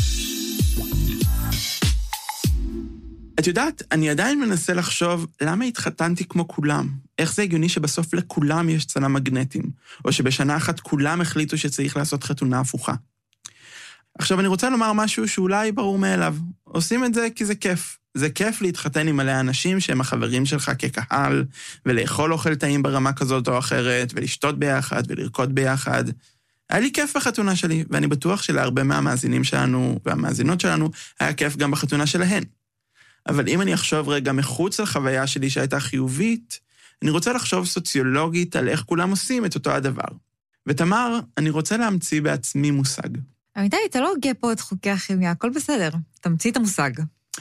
את יודעת, אני עדיין מנסה לחשוב למה התחתנתי כמו כולם. איך זה הגיוני שבסוף לכולם יש צלם מגנטים, או שבשנה אחת כולם החליטו שצריך לעשות חתונה הפוכה. עכשיו, אני רוצה לומר משהו שאולי ברור מאליו. עושים את זה כי זה כיף. זה כיף להתחתן עם מלא אנשים שהם החברים שלך כקהל, ולאכול אוכל טעים ברמה כזאת או אחרת, ולשתות ביחד, ולרקוד ביחד. היה לי כיף בחתונה שלי, ואני בטוח שלהרבה מהמאזינים שלנו והמאזינות שלנו היה כיף גם בחתונה שלהן. אבל אם אני אחשוב רגע מחוץ לחוויה שלי שהייתה חיובית, אני רוצה לחשוב סוציולוגית על איך כולם עושים את אותו הדבר. ותמר, אני רוצה להמציא בעצמי מושג. אמיתי, אתה לא הוגה פה את חוקי הכימיה, הכל בסדר. תמציא את המושג.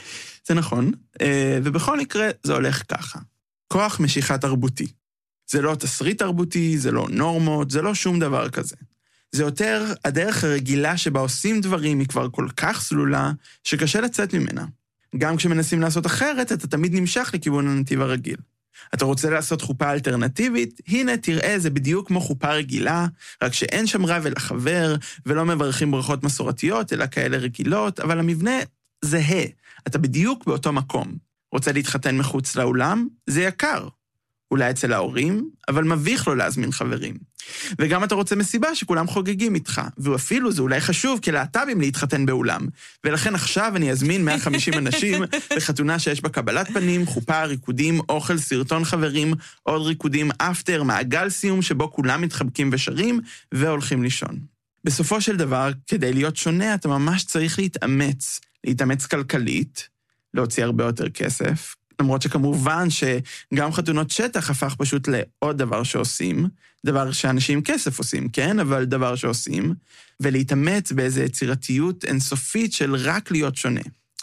זה נכון, ובכל מקרה זה הולך ככה. כוח משיכה תרבותי. זה לא תסריט תרבותי, זה לא נורמות, זה לא שום דבר כזה. זה יותר הדרך הרגילה שבה עושים דברים היא כבר כל כך סלולה, שקשה לצאת ממנה. גם כשמנסים לעשות אחרת, אתה תמיד נמשך לכיוון הנתיב הרגיל. אתה רוצה לעשות חופה אלטרנטיבית? הנה, תראה, זה בדיוק כמו חופה רגילה, רק שאין שם רב אל החבר, ולא מברכים ברכות מסורתיות, אלא כאלה רגילות, אבל המבנה זהה. אתה בדיוק באותו מקום. רוצה להתחתן מחוץ לאולם? זה יקר. אולי אצל ההורים, אבל מביך לו להזמין חברים. וגם אתה רוצה מסיבה שכולם חוגגים איתך, ואפילו זה אולי חשוב כלהט"בים להתחתן באולם. ולכן עכשיו אני אזמין 150 אנשים לחתונה שיש בה קבלת פנים, חופה, ריקודים, אוכל, סרטון חברים, עוד ריקודים, אפטר, מעגל סיום שבו כולם מתחבקים ושרים והולכים לישון. בסופו של דבר, כדי להיות שונה, אתה ממש צריך להתאמץ כלכלית, להוציא הרבה יותר כסף, למרות שכמובן שגם חתונות שטח הפך פשוט לעוד דבר שעושים, דבר שאנשים עם כסף עושים, כן? אבל דבר שעושים, ולהתאמץ באיזו יצירתיות אינסופית של רק להיות שונה.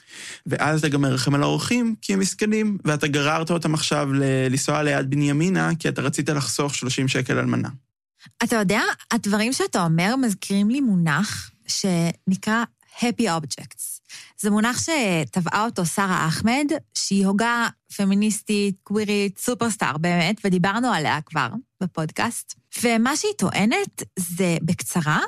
ואז אתה גם מרחם על האורחים, כי הם מסכנים, ואתה גררת אותם עכשיו לנסוע ליד בנימינה, כי אתה רצית לחסוך 30 שקל על מנה. אתה יודע, הדברים שאתה אומר מזכירים לי מונח שנקרא Happy Objects. זה מונח שטבעה אותו שרה אחמד, שהיא הוגה פמיניסטית, קווירית, סופרסטאר באמת, ודיברנו עליה כבר בפודקאסט. ומה שהיא טוענת זה בקצרה,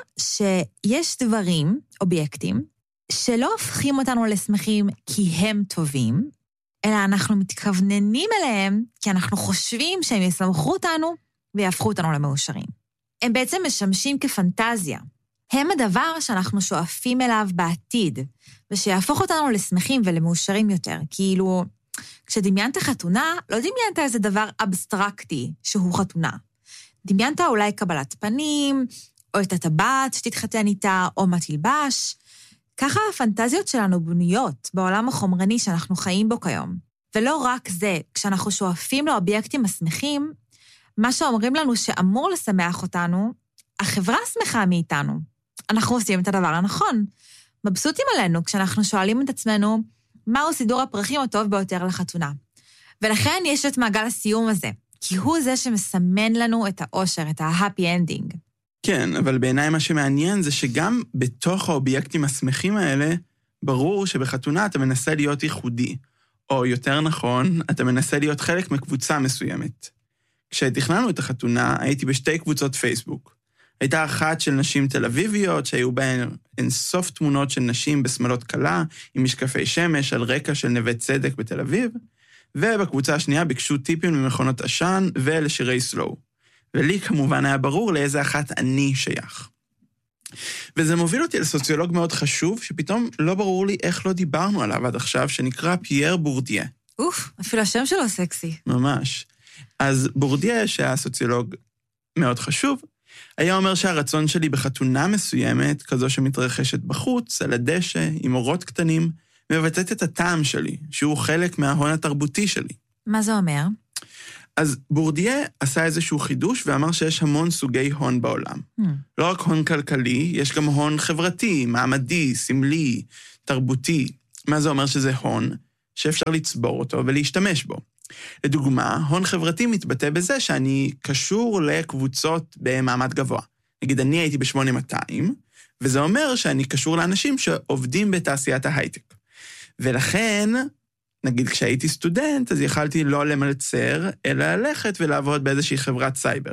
שיש דברים, אובייקטים, שלא הופכים אותנו לשמחים כי הם טובים, אלא אנחנו מתכווננים אליהם כי אנחנו חושבים שהם ישמחו אותנו ויהפכו אותנו למאושרים. הם בעצם משמשים כפנטזיה. הם הדבר שאנחנו שואפים אליו בעתיד, ושיהפוך אותנו לשמחים ולמאושרים יותר. כאילו, כשדמיינת חתונה, לא דמיינת איזה דבר אבסטרקטי שהוא חתונה. דמיינת אולי קבלת פנים, או את הטבעת שתתחתן איתה, או מה תלבש. ככה הפנטזיות שלנו בנויות בעולם החומרני שאנחנו חיים בו כיום. ולא רק זה, כשאנחנו שואפים לאובייקטים השמחים, מה שאומרים לנו שאמור לשמח אותנו, החברה שמחה מאיתנו. אנחנו עושים את הדבר הנכון. מבסוטים עלינו כשאנחנו שואלים את עצמנו, מהו סידור הפרחים הטוב ביותר לחתונה. ולכן יש את מעגל הסיום הזה, כי הוא זה שמסמן לנו את האושר, את ה-happy ending. כן, אבל בעיניי מה שמעניין זה שגם בתוך האובייקטים השמחים האלה, ברור שבחתונה אתה מנסה להיות ייחודי, או יותר נכון, אתה מנסה להיות חלק מקבוצה מסוימת. כשתכננו את החתונה, הייתי בשתי קבוצות פייסבוק. הייתה אחת של נשים תל אביביות, שהיו בהן אינסוף תמונות של נשים בשמלות קלה, עם משקפי שמש על רקע של נווה צדק בתל אביב, ובקבוצה השנייה ביקשו טיפים ממכונות עשן ולשירי סלואו. ולי כמובן היה ברור לאיזה אחת אני שייך. וזה מוביל אותי לסוציולוג מאוד חשוב, שפתאום לא ברור לי איך לא דיברנו עליו עד עכשיו, שנקרא פייר בורדיה. אוף, אפילו השם שלו סקסי. ממש. אז בורדיה, שהיה סוציולוג מאוד חשוב, היה אומר שהרצון שלי בחתונה מסוימת, כזו שמתרחשת בחוץ, על הדשא, עם אורות קטנים, מבטאת את הטעם שלי, שהוא חלק מההון התרבותי שלי. מה זה אומר? אז בורדיה עשה איזשהו חידוש, ואמר שיש המון סוגי הון בעולם. לא רק הון כלכלי, יש גם הון חברתי, מעמדי, סמלי, תרבותי. מה זה אומר שזה הון? שאפשר לצבור אותו ולהשתמש בו. לדוגמה, הון חברתי מתבטא בזה שאני קשור לקבוצות במעמד גבוה. נגיד, אני הייתי ב-8200, וזה אומר שאני קשור לאנשים שעובדים בתעשיית ההייטק. ולכן, נגיד, כשהייתי סטודנט, אז יכלתי לא למלצר, אלא ללכת ולעבוד באיזושהי חברת סייבר.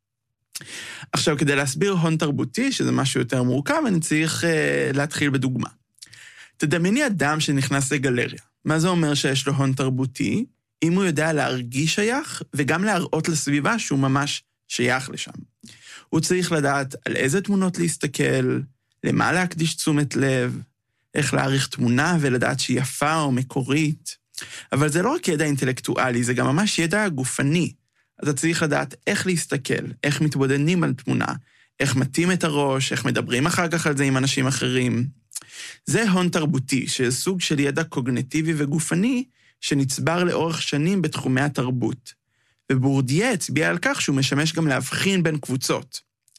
עכשיו, כדי להסביר הון תרבותי, שזה משהו יותר מורכב, אני צריך להתחיל בדוגמה. תדמייני אדם שנכנס לגלריה. מה זה אומר שיש לו הון תרבותי? אם הוא יודע להרגיש שייך, וגם להראות לסביבה שהוא ממש שייך לשם. הוא צריך לדעת על איזה תמונות להסתכל, למה להקדיש תשומת לב, איך להעריך תמונה ולדעת שהיא יפה או מקורית. אבל זה לא רק ידע אינטלקטואלי, זה גם ממש ידע גופני. אתה צריך לדעת איך להסתכל, איך מתבודדים על תמונה, איך מתאים את הראש, איך מדברים אחר כך על זה עם אנשים אחרים. זה הון תרבותי, שזה סוג של ידע קוגניטיבי וגופני, שנצבר לאורך שנים בתחומי התרבות. ובורדיה הצביע על כך שהוא משמש גם להבחין בין קבוצות.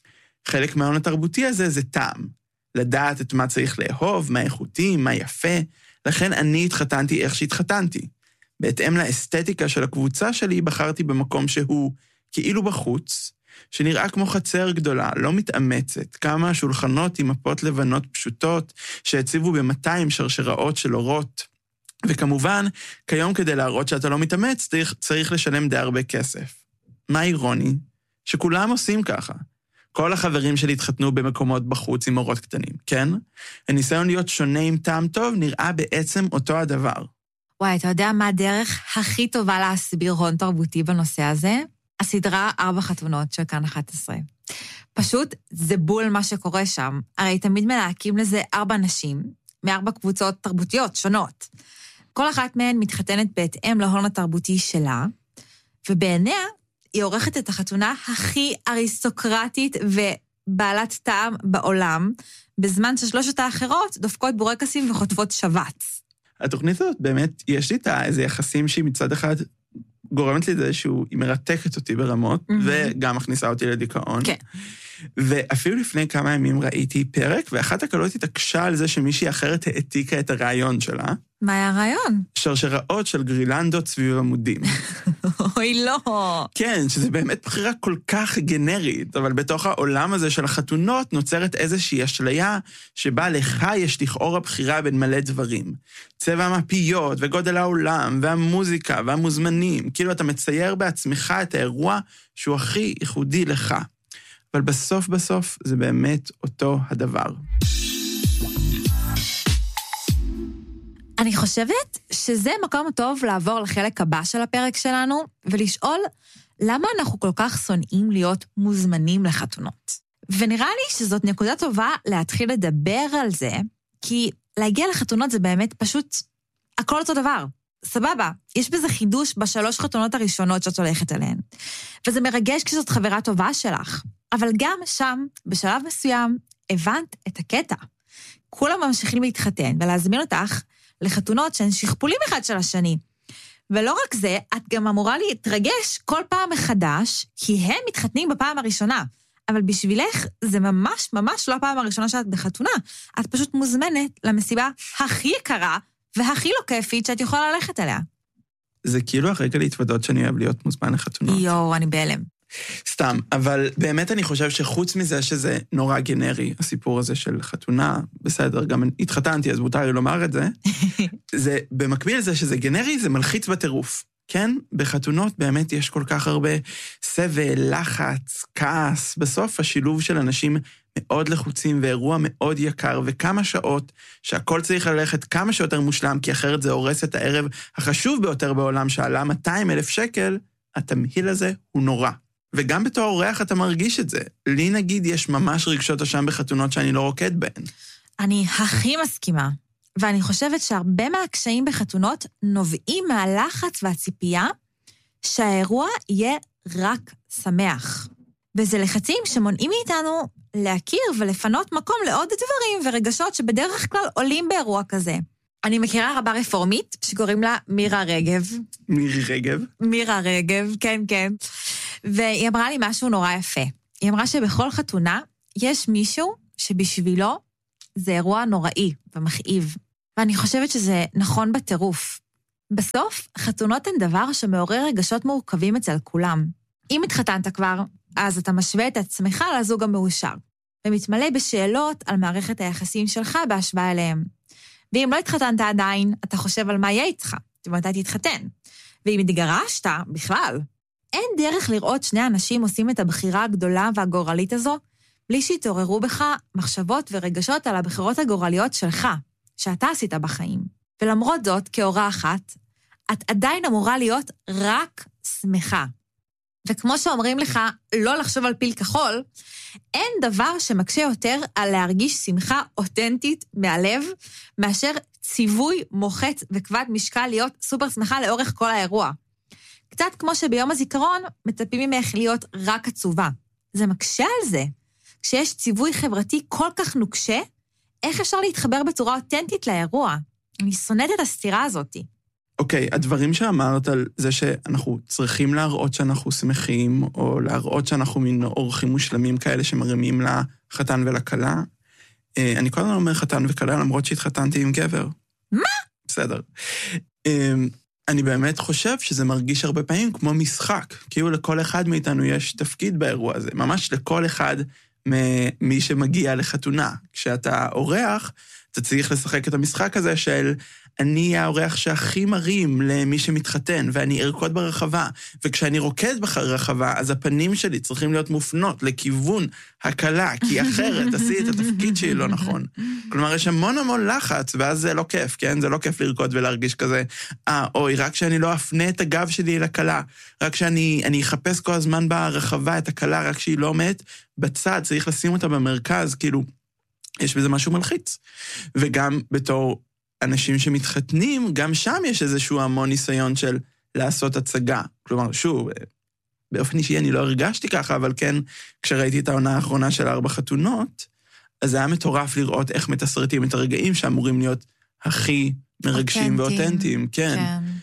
חלק מההון התרבותי הזה זה טעם. לדעת את מה צריך לאהוב, מה איכותי, מה יפה. לכן אני התחתנתי איך שהתחתנתי. בהתאם לאסתטיקה של הקבוצה שלי, בחרתי במקום שהוא כאילו בחוץ, שנראה כמו חצר גדולה, לא מתאמצת, כמה שולחנות עם מפות לבנות פשוטות, שהציבו ב-200 שרשראות של אורות. וכמובן, כיום כדי להראות שאתה לא מתאמץ, צריך לשלם די הרבה כסף. מה אירוני? שכולם עושים ככה. כל החברים שלי התחתנו במקומות בחוץ עם אורות קטנים, כן? הניסיון להיות שונה עם טעם טוב נראה בעצם אותו הדבר. וואי, אתה יודע מה הדרך הכי טובה להסביר הון תרבותי בנושא הזה? הסדרה 4 חתונות של כאן 11. פשוט זה בול מה שקורה שם. הרי תמיד מלהקים לזה 4 נשים, מ4 קבוצות תרבותיות שונות. כל אחת מהן מתחתנת בהתאם להון התרבותי שלה, ובעיניה היא עורכת את החתונה הכי אריסטוקרטית ובעלת טעם בעולם, בזמן ששלושת האחרות דופקות בורקסים וחוטפות שבץ. התוכנית הזאת באמת, יש לי איזה יחסים שהיא מצד אחד גורמת לי זה היא מרתקת אותי ברמות, וגם מכניסה אותי לדיכאון. כן. ואפילו לפני כמה ימים ראיתי פרק, ואחת הקלות התעקשה על זה שמישהי אחרת העתיקה את הרעיון שלה. מה היה הרעיון? שרשראות של גרילנדות סביב עמודים. אוי, לא. כן, שזה באמת בחירה כל כך גנרית, אבל בתוך העולם הזה של החתונות נוצרת איזושהי אשליה, שבה לך יש לכאורה בחירה בין מלא דברים. צבע המפיות וגודל העולם והמוזיקה והמוזמנים, כאילו אתה מצייר בעצמך את האירוע שהוא הכי ייחודי לך. אבל בסוף זה באמת אותו הדבר. אני חושבת שזה מקום טוב לעבור לחלק הבא של הפרק שלנו, ולשאול למה אנחנו כל כך שונאים להיות מוזמנים לחתונות. ונראה לי שזאת נקודה טובה להתחיל לדבר על זה, כי להגיע לחתונות זה באמת פשוט הכל אותו דבר. סבבה, יש בזה חידוש ב3 חתונות הראשונות שאת הולכת עליהן. וזה מרגש כשזאת חברה טובה שלך. אבל גם שם, בשלב מסוים, הבנת את הקטע. כולם ממשיכים להתחתן ולהזמין אותך לחתונות שהן שכפולים אחד של השני. ולא רק זה, את גם אמורה להתרגש כל פעם מחדש, כי הם מתחתנים בפעם הראשונה. אבל בשבילך זה ממש לא הפעם הראשונה שאת בחתונה. את פשוט מוזמנת למסיבה הכי יקרה והכי לא כיפית שאת יכולה ללכת אליה. זה כאילו הרגע להתוודות שאני אוהב להיות מוזמן לחתונות. יואו, אני בהלם. סתם, אבל באמת אני חושב שחוץ מזה שזה נורא גנרי, הסיפור הזה של חתונה, בסדר, גם התחתנתי, אז מותר לי לומר את זה, זה במקביל לזה שזה גנרי, זה מלחיץ בטירוף. כן, בחתונות באמת יש כל כך הרבה סבל, לחץ, כעס, בסוף השילוב של אנשים מאוד לחוצים ואירוע מאוד יקר, וכמה שעות שהכל צריך ללכת כמה שיותר מושלם, כי אחרת זה הורס את הערב החשוב ביותר בעולם, שעלה 200,000 שקל, התמהיל הזה הוא נורא. וגם בתור אורח אתה מרגיש את זה. לי נגיד יש ממש רגשות אשם בחתונות שאני לא רוקד בהן. אני הכי מסכימה. ואני חושבת שהרבה מהקשיים בחתונות נובעים מהלחץ והציפייה שהאירוע יהיה רק שמח. וזה לחצים שמונעים מאיתנו להכיר ולפנות מקום לעוד דברים ורגשות שבדרך כלל עולים באירוע כזה. אני מכירה רבה רפורמית שקוראים לה מירה רגב. מירי רגב? מירה רגב, כן, כן. והיא אמרה לי משהו נורא יפה. היא אמרה שבכל חתונה יש מישהו שבשבילו זה אירוע נוראי ומכאיב. ואני חושבת שזה נכון בטירוף. בסוף, חתונות הן דבר שמעורר רגשות מורכבים אצל כולם. אם התחתנת כבר, אז אתה משווה את עצמך לזוג המאושר, ומתמלא בשאלות על מערכת היחסים שלך בהשוואה אליהם. ואם לא התחתנת עדיין, אתה חושב על מה יהיה איתך, ומתי תתחתן. ואם התגרשת, בכלל. אין דרך לראות שני אנשים עושים את הבחירה הגדולה והגורלית הזו, בלי שיתעוררו בך מחשבות ורגשות על הבחירות הגורליות שלך, שאתה עשית בחיים. ולמרות זאת, כהורה אחת, את עדיין אמורה להיות רק שמחה. וכמו שאומרים לך לא לחשוב על פיל כחול, אין דבר שמקשה יותר על להרגיש שמחה אותנטית מהלב, מאשר ציווי מוחץ וכבד משקל להיות סופר שמחה לאורך כל האירוע. קצת כמו שביום הזיכרון מצפים ממך להיות רק עצובה. זה מקשה על זה. כשיש ציווי חברתי כל כך נוקשה, איך אפשר להתחבר בצורה אותנטית לאירוע? אני שונאת את הסתירה הזאת. אוקיי, הדברים שאמרת על זה שאנחנו צריכים להראות שאנחנו שמחים, או להראות שאנחנו מין אורחים מושלמים כאלה שמרימים לחתן ולכלה, אני כל הזמן אומר חתן וכלה, למרות שהתחתנתי עם גבר. מה? בסדר. אני באמת חושב שזה מרגיש הרבה פעמים כמו משחק, כאילו לכל אחד מאיתנו יש תפקיד באירוע הזה, ממש לכל אחד ממי שמגיע לחתונה. כשאתה אורח, אתה צריך לשחק את המשחק הזה של אני האורח שהכי מרים למי שמתחתן, ואני ארקוד ברחבה, וכשאני רוקד ברחבה, אז הפנים שלי צריכים להיות מופנות לכיוון הקלה, כי אחרת עשי את התפקיד שלי לא נכון. כלומר, יש המון לחץ, ואז זה לא כיף, כן? זה לא כיף לרקוד ולהרגיש כזה, אוי, רק שאני לא אפנה את הגב שלי לקלה, רק שאני אחפש כל הזמן ברחבה את הקלה, רק שהיא לא עומדת בצד, צריך לשים אותה במרכז, כאילו, יש בזה משהו מלחיץ. וגם בתור אנשים שמתחתנים, גם שם יש איזשהו המון ניסיון של לעשות הצגה. כלומר, שוב, באופן אישי אני לא הרגשתי ככה, אבל כן, כשראיתי את העונה האחרונה של 4 חתונות, אז זה היה מטורף לראות איך מתסרטים את הרגעים שאמורים להיות הכי מרגשים ואותנטיים. כן.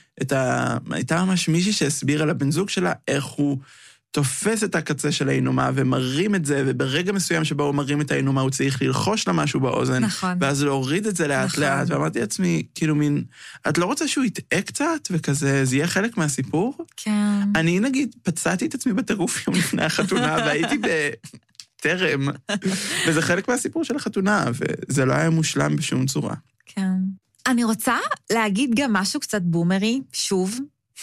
הייתה ממש מישהי שהסבירה לבן זוג שלה איך הוא תופס את הקצה של האינומה ומרים את זה, וברגע מסוים שבו הוא מרים את האינומה, הוא צריך ללחוש לה משהו באוזן, נכון. ואז להוריד את זה לאט לאט, ואמרתי לעצמי, כאילו מין, את לא רוצה שהוא יטעה קצת, וכזה, זה יהיה חלק מהסיפור? כן. אני נגיד, פצעתי את עצמי בטירוף יום לפני החתונה, והייתי בטרם, וזה חלק מהסיפור של החתונה, וזה לא היה מושלם בשום צורה. כן. אני רוצה להגיד גם משהו קצת בומרי, שוב,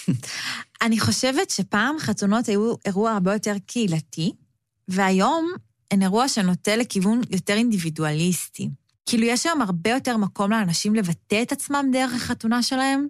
אני חושבת שפעם חתונות היו אירוע הרבה יותר קהילתי, והיום הן אירוע שנוטה לכיוון יותר אינדיבידואליסטי. כאילו יש היום הרבה יותר מקום לאנשים לבטא את עצמם דרך החתונה שלהם.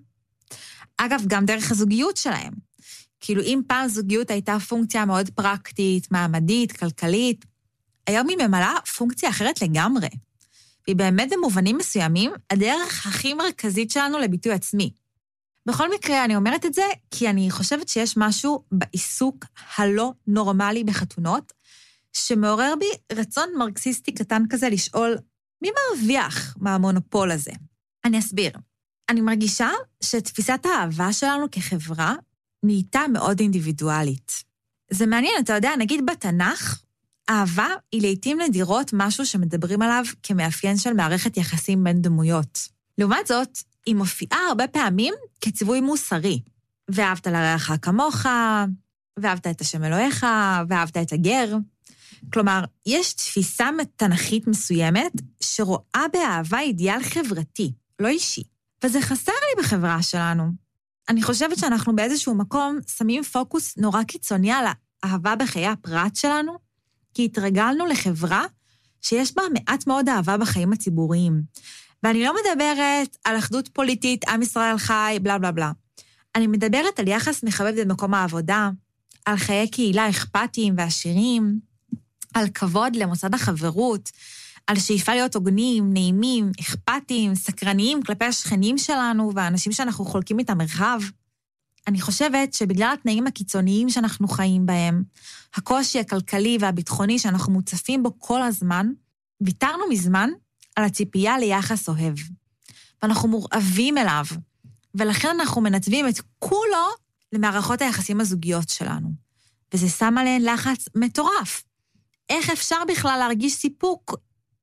אגב, גם דרך הזוגיות שלהם. כאילו אם פעם זוגיות הייתה פונקציה מאוד פרקטית, מעמדית, כלכלית, היום היא ממלאה פונקציה אחרת לגמרי. והיא באמת במובנים מסוימים הדרך הכי מרכזית שלנו לביטוי עצמי. בכל מקרה, אני אומרת את זה כי אני חושבת שיש משהו בעיסוק הלא נורמלי בחתונות, שמעורר בי רצון מרקסיסטי קטן כזה לשאול, מי מרוויח מהמונופול הזה? אני אסביר. אני מרגישה שתפיסת האהבה שלנו כחברה נהייתה מאוד אינדיבידואלית. זה מעניין, אתה יודע, נגיד בתנ"ך, אהבה היא לעתים נדירות משהו שמדברים עליו כמאפיין של מערכת יחסים בין דמויות. לעומת זאת, היא מופיעה הרבה פעמים כציווי מוסרי. ואהבת לרעך כמוך, ואהבת את השם אלוהיך, ואהבת את הגר. כלומר, יש תפיסה תנ"כית מסוימת שרואה באהבה אידיאל חברתי, לא אישי. וזה חסר לי בחברה שלנו. אני חושבת שאנחנו באיזשהו מקום שמים פוקוס נורא קיצוני על האהבה בחיי הפרט שלנו, כי התרגלנו לחברה שיש בה מעט מאוד אהבה בחיים הציבוריים. ואני לא מדברת על אחדות פוליטית, עם ישראל חי, בלה בלה בלה. אני מדברת על יחס מכבד במקום העבודה, על חיי קהילה אכפתיים ועשירים, על כבוד למוסד החברות, על שאיפה להיות הוגנים, נעימים, אכפתיים, סקרניים כלפי השכנים שלנו והאנשים שאנחנו חולקים את המרחב. אני חושבת שבגלל התנאים הקיצוניים שאנחנו חיים בהם, הקושי הכלכלי והביטחוני שאנחנו מוצפים בו כל הזמן, ויתרנו מזמן על הציפייה ליחס אוהב. ואנחנו מורעבים אליו, ולכן אנחנו מנתבים את כולו למערכות היחסים הזוגיות שלנו. וזה שם עליהן לחץ מטורף. איך אפשר בכלל להרגיש סיפוק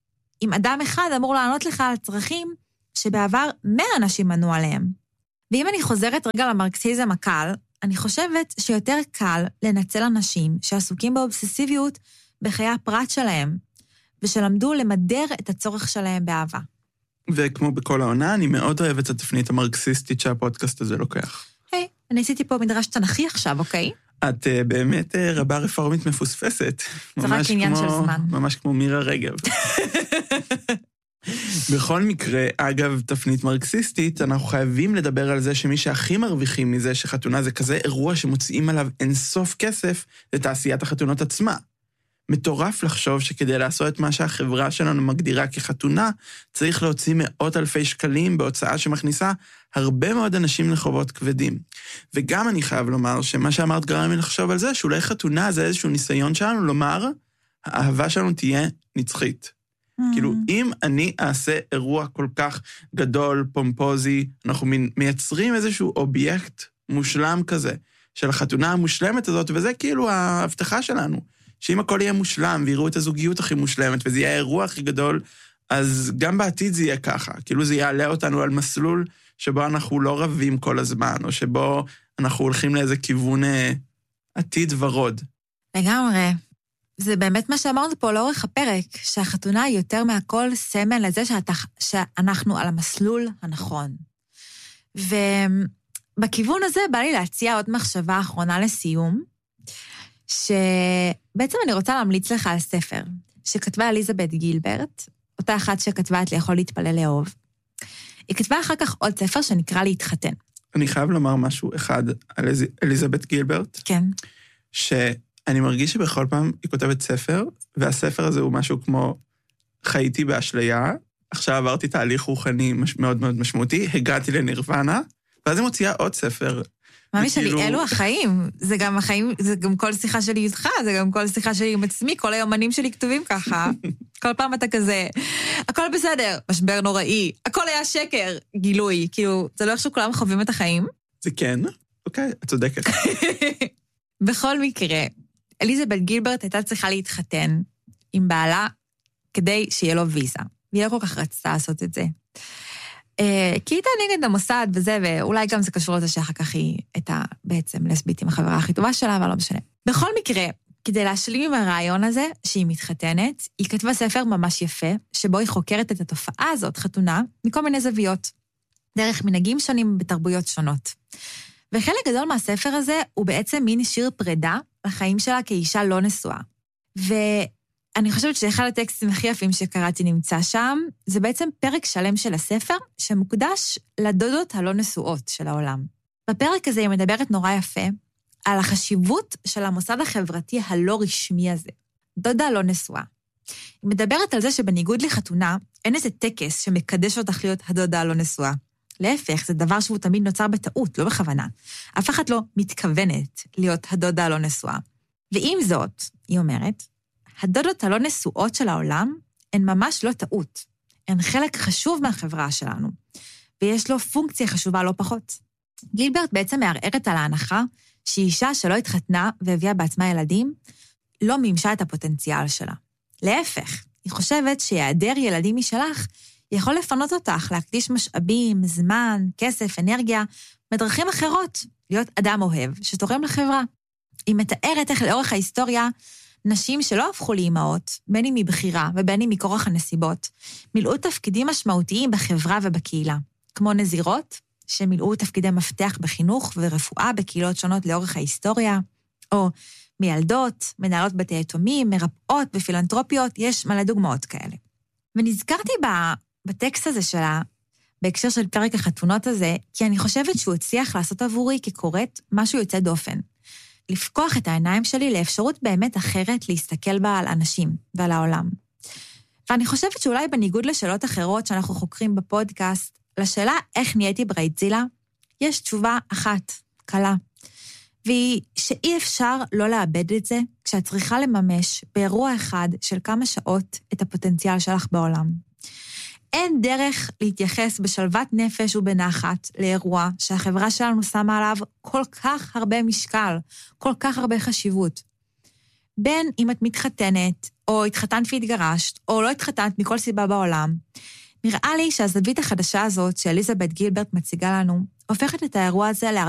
אם אדם אחד אמור לענות לך על צרכים שבעבר 100 אנשים מנו עליהם? ואם אני חוזרת רגע למרקסיזם הקל, אני חושבת שיותר קל לנצל אנשים שעסוקים באובססיביות בחיי הפרט שלהם, ושלמדו למדר את הצורך שלהם באהבה. וכמו בכל העונה, אני מאוד אוהבת את התפנית המרקסיסטית שהפודקאסט הזה לוקח. היי, אני עשיתי פה מדרש תנ"כי עכשיו, אוקיי? את באמת רבה רפורמית מפוספסת. זה רק עניין של זמן. ממש כמו מירה רגב. בכל מקרה, אגב, תפנית מרקסיסטית, אנחנו חייבים לדבר על זה שמי שהכי מרוויחים מזה שחתונה זה כזה אירוע שמוציאים עליו אינסוף כסף לתעשיית החתונות עצמה. מטורף לחשוב שכדי לעשות את מה שהחברה שלנו מגדירה כחתונה, צריך להוציא מאות אלפי שקלים בהוצאה שמכניסה הרבה מאוד אנשים לחובות כבדים. וגם אני חייב לומר שמה שאמרת גרם לי לחשוב על זה, שאולי חתונה זה איזשהו ניסיון שלנו לומר, האהבה שלנו תהיה נצחית. כאילו, אם אני אעשה אירוע כל כך גדול, פומפוזי, אנחנו מייצרים איזשהו אובייקט מושלם כזה, של החתונה המושלמת הזאת, וזה כאילו ההבטחה שלנו, שאם הכל יהיה מושלם, ויראו את הזוגיות הכי מושלמת, וזה יהיה האירוע הכי גדול, אז גם בעתיד זה יהיה ככה, כאילו זה יעלה אותנו על מסלול שבו אנחנו לא רבים כל הזמן, או שבו אנחנו הולכים לאיזה כיוון עתיד ורוד. לגמרי. זה באמת מה שאמרנו פה לאורך הפרק, שהחתונה היא יותר מהכל סמל לזה שאנחנו על המסלול הנכון. ובכיוון הזה בא לי להציע עוד מחשבה אחרונה לסיום, שבעצם אני רוצה להמליץ לך על ספר, שכתבה אליזבת גילברט, אותה אחת שכתבה את לאכול להתפלל לאהוב. היא כתבה אחר כך עוד ספר שנקרא להתחתן. אני חייב לומר משהו אחד על אליזבת גילברט. כן. שאני מרגיש שבכל פעם היא כותבת ספר, והספר הזה הוא משהו כמו חייתי באשליה, עכשיו עברתי תהליך רוחני מאוד מאוד משמעותי, הגעתי לנירוונה, ואז היא מוציאה עוד ספר. ממי שלי, אלו החיים. זה גם החיים, זה גם כל שיחה שלי איתך, זה גם כל שיחה שלי עם עצמי, כל היומנים שלי כתובים ככה. כל פעם אתה כזה, הכל בסדר, משבר נוראי, הכל היה שקר, גילוי, כאילו, זה לא איך שכולם חווים את החיים. זה כן, אוקיי, את צודקת. בכל מקרה, אליזבת גילברט הייתה צריכה להתחתן עם בעלה כדי שיהיה לו ויזה, והיא לא כל כך רצתה לעשות את זה. כי הייתה נגד המוסד וזה, ואולי גם זה קשור לזה שאחר כך היא הייתה בעצם לסבית עם החברה הכי טובה שלה, אבל לא משנה. בכל מקרה, כדי להשלים עם הרעיון הזה, שהיא מתחתנת, היא כתבה ספר ממש יפה, שבו היא חוקרת את התופעה הזאת, חתונה, מכל מיני זוויות, דרך מנהגים שונים בתרבויות שונות. וחלק גדול מהספר הזה הוא בעצם מין שיר פרידה לחיים שלה כאישה לא נשואה. אני חושבת שאחד הטקסטים הכי יפים שקראתי נמצא שם, זה בעצם פרק שלם של הספר, שמוקדש לדודות הלא נשואות של העולם. בפרק הזה היא מדברת נורא יפה, על החשיבות של המוסד החברתי הלא רשמי הזה. דודה לא נשואה. היא מדברת על זה שבניגוד לחתונה, אין איזה טקס שמקדש אותך להיות הדודה הלא נשואה. להפך, זה דבר שהוא תמיד נוצר בטעות, לא בכוונה. אף אחד לא מתכוונת להיות הדודה הלא נשואה. ועם זאת, היא אומרת, הדודות הלא נשואות של העולם הן ממש לא טעות. הן חלק חשוב מהחברה שלנו, ויש לו פונקציה חשובה לא פחות. גילברט בעצם מערערת על ההנחה שהיא אישה שלא התחתנה והביאה בעצמה ילדים, לא מימשה את הפוטנציאל שלה. להפך, היא חושבת שהיעדר ילדים משלך יכול לפנות אותך להקדיש משאבים, זמן, כסף, אנרגיה, בדרכים אחרות, להיות אדם אוהב שתורם לחברה. היא מתארת איך לאורך ההיסטוריה נשים שלא הפכו לאימהות, בין אם מבחירה ובין אם מכורח הנסיבות, מילאו תפקידים משמעותיים בחברה ובקהילה, כמו נזירות, שמילאו תפקידי מפתח בחינוך ורפואה בקהילות שונות לאורך ההיסטוריה, או מילדות, מנהלות בתי יתומים, מרפאות ופילנטרופיות, יש מלא דוגמאות כאלה. ונזכרתי בטקסט הזה שלה, בהקשר של פרק החתונות הזה, כי אני חושבת שהוא הצליח לעשות עבורי כקוראת משהו יוצא דופן. לפקוח את העיניים שלי לאפשרות באמת אחרת להסתכל בה על אנשים ועל העולם. ואני חושבת שאולי בניגוד לשאלות אחרות שאנחנו חוקרים בפודקאסט, לשאלה איך נהייתי ברייטזילה, יש תשובה אחת, קלה. והיא שאי אפשר לא לאבד את זה כשאת צריכה לממש באירוע אחד של כמה שעות את הפוטנציאל שלך בעולם. אין דרך להתייחס בשלוות נפש ובנחת לאירוע שהחברה שלנו שמה עליו כל כך הרבה משקל, כל כך הרבה חשיבות. בין אם את מתחתנת, או התחתנת והתגרשת, או לא התחתנת מכל סיבה בעולם, נראה לי שהזווית החדשה הזאת שאליזבת גילברט מציגה לנו, הופכת את האירוע הזה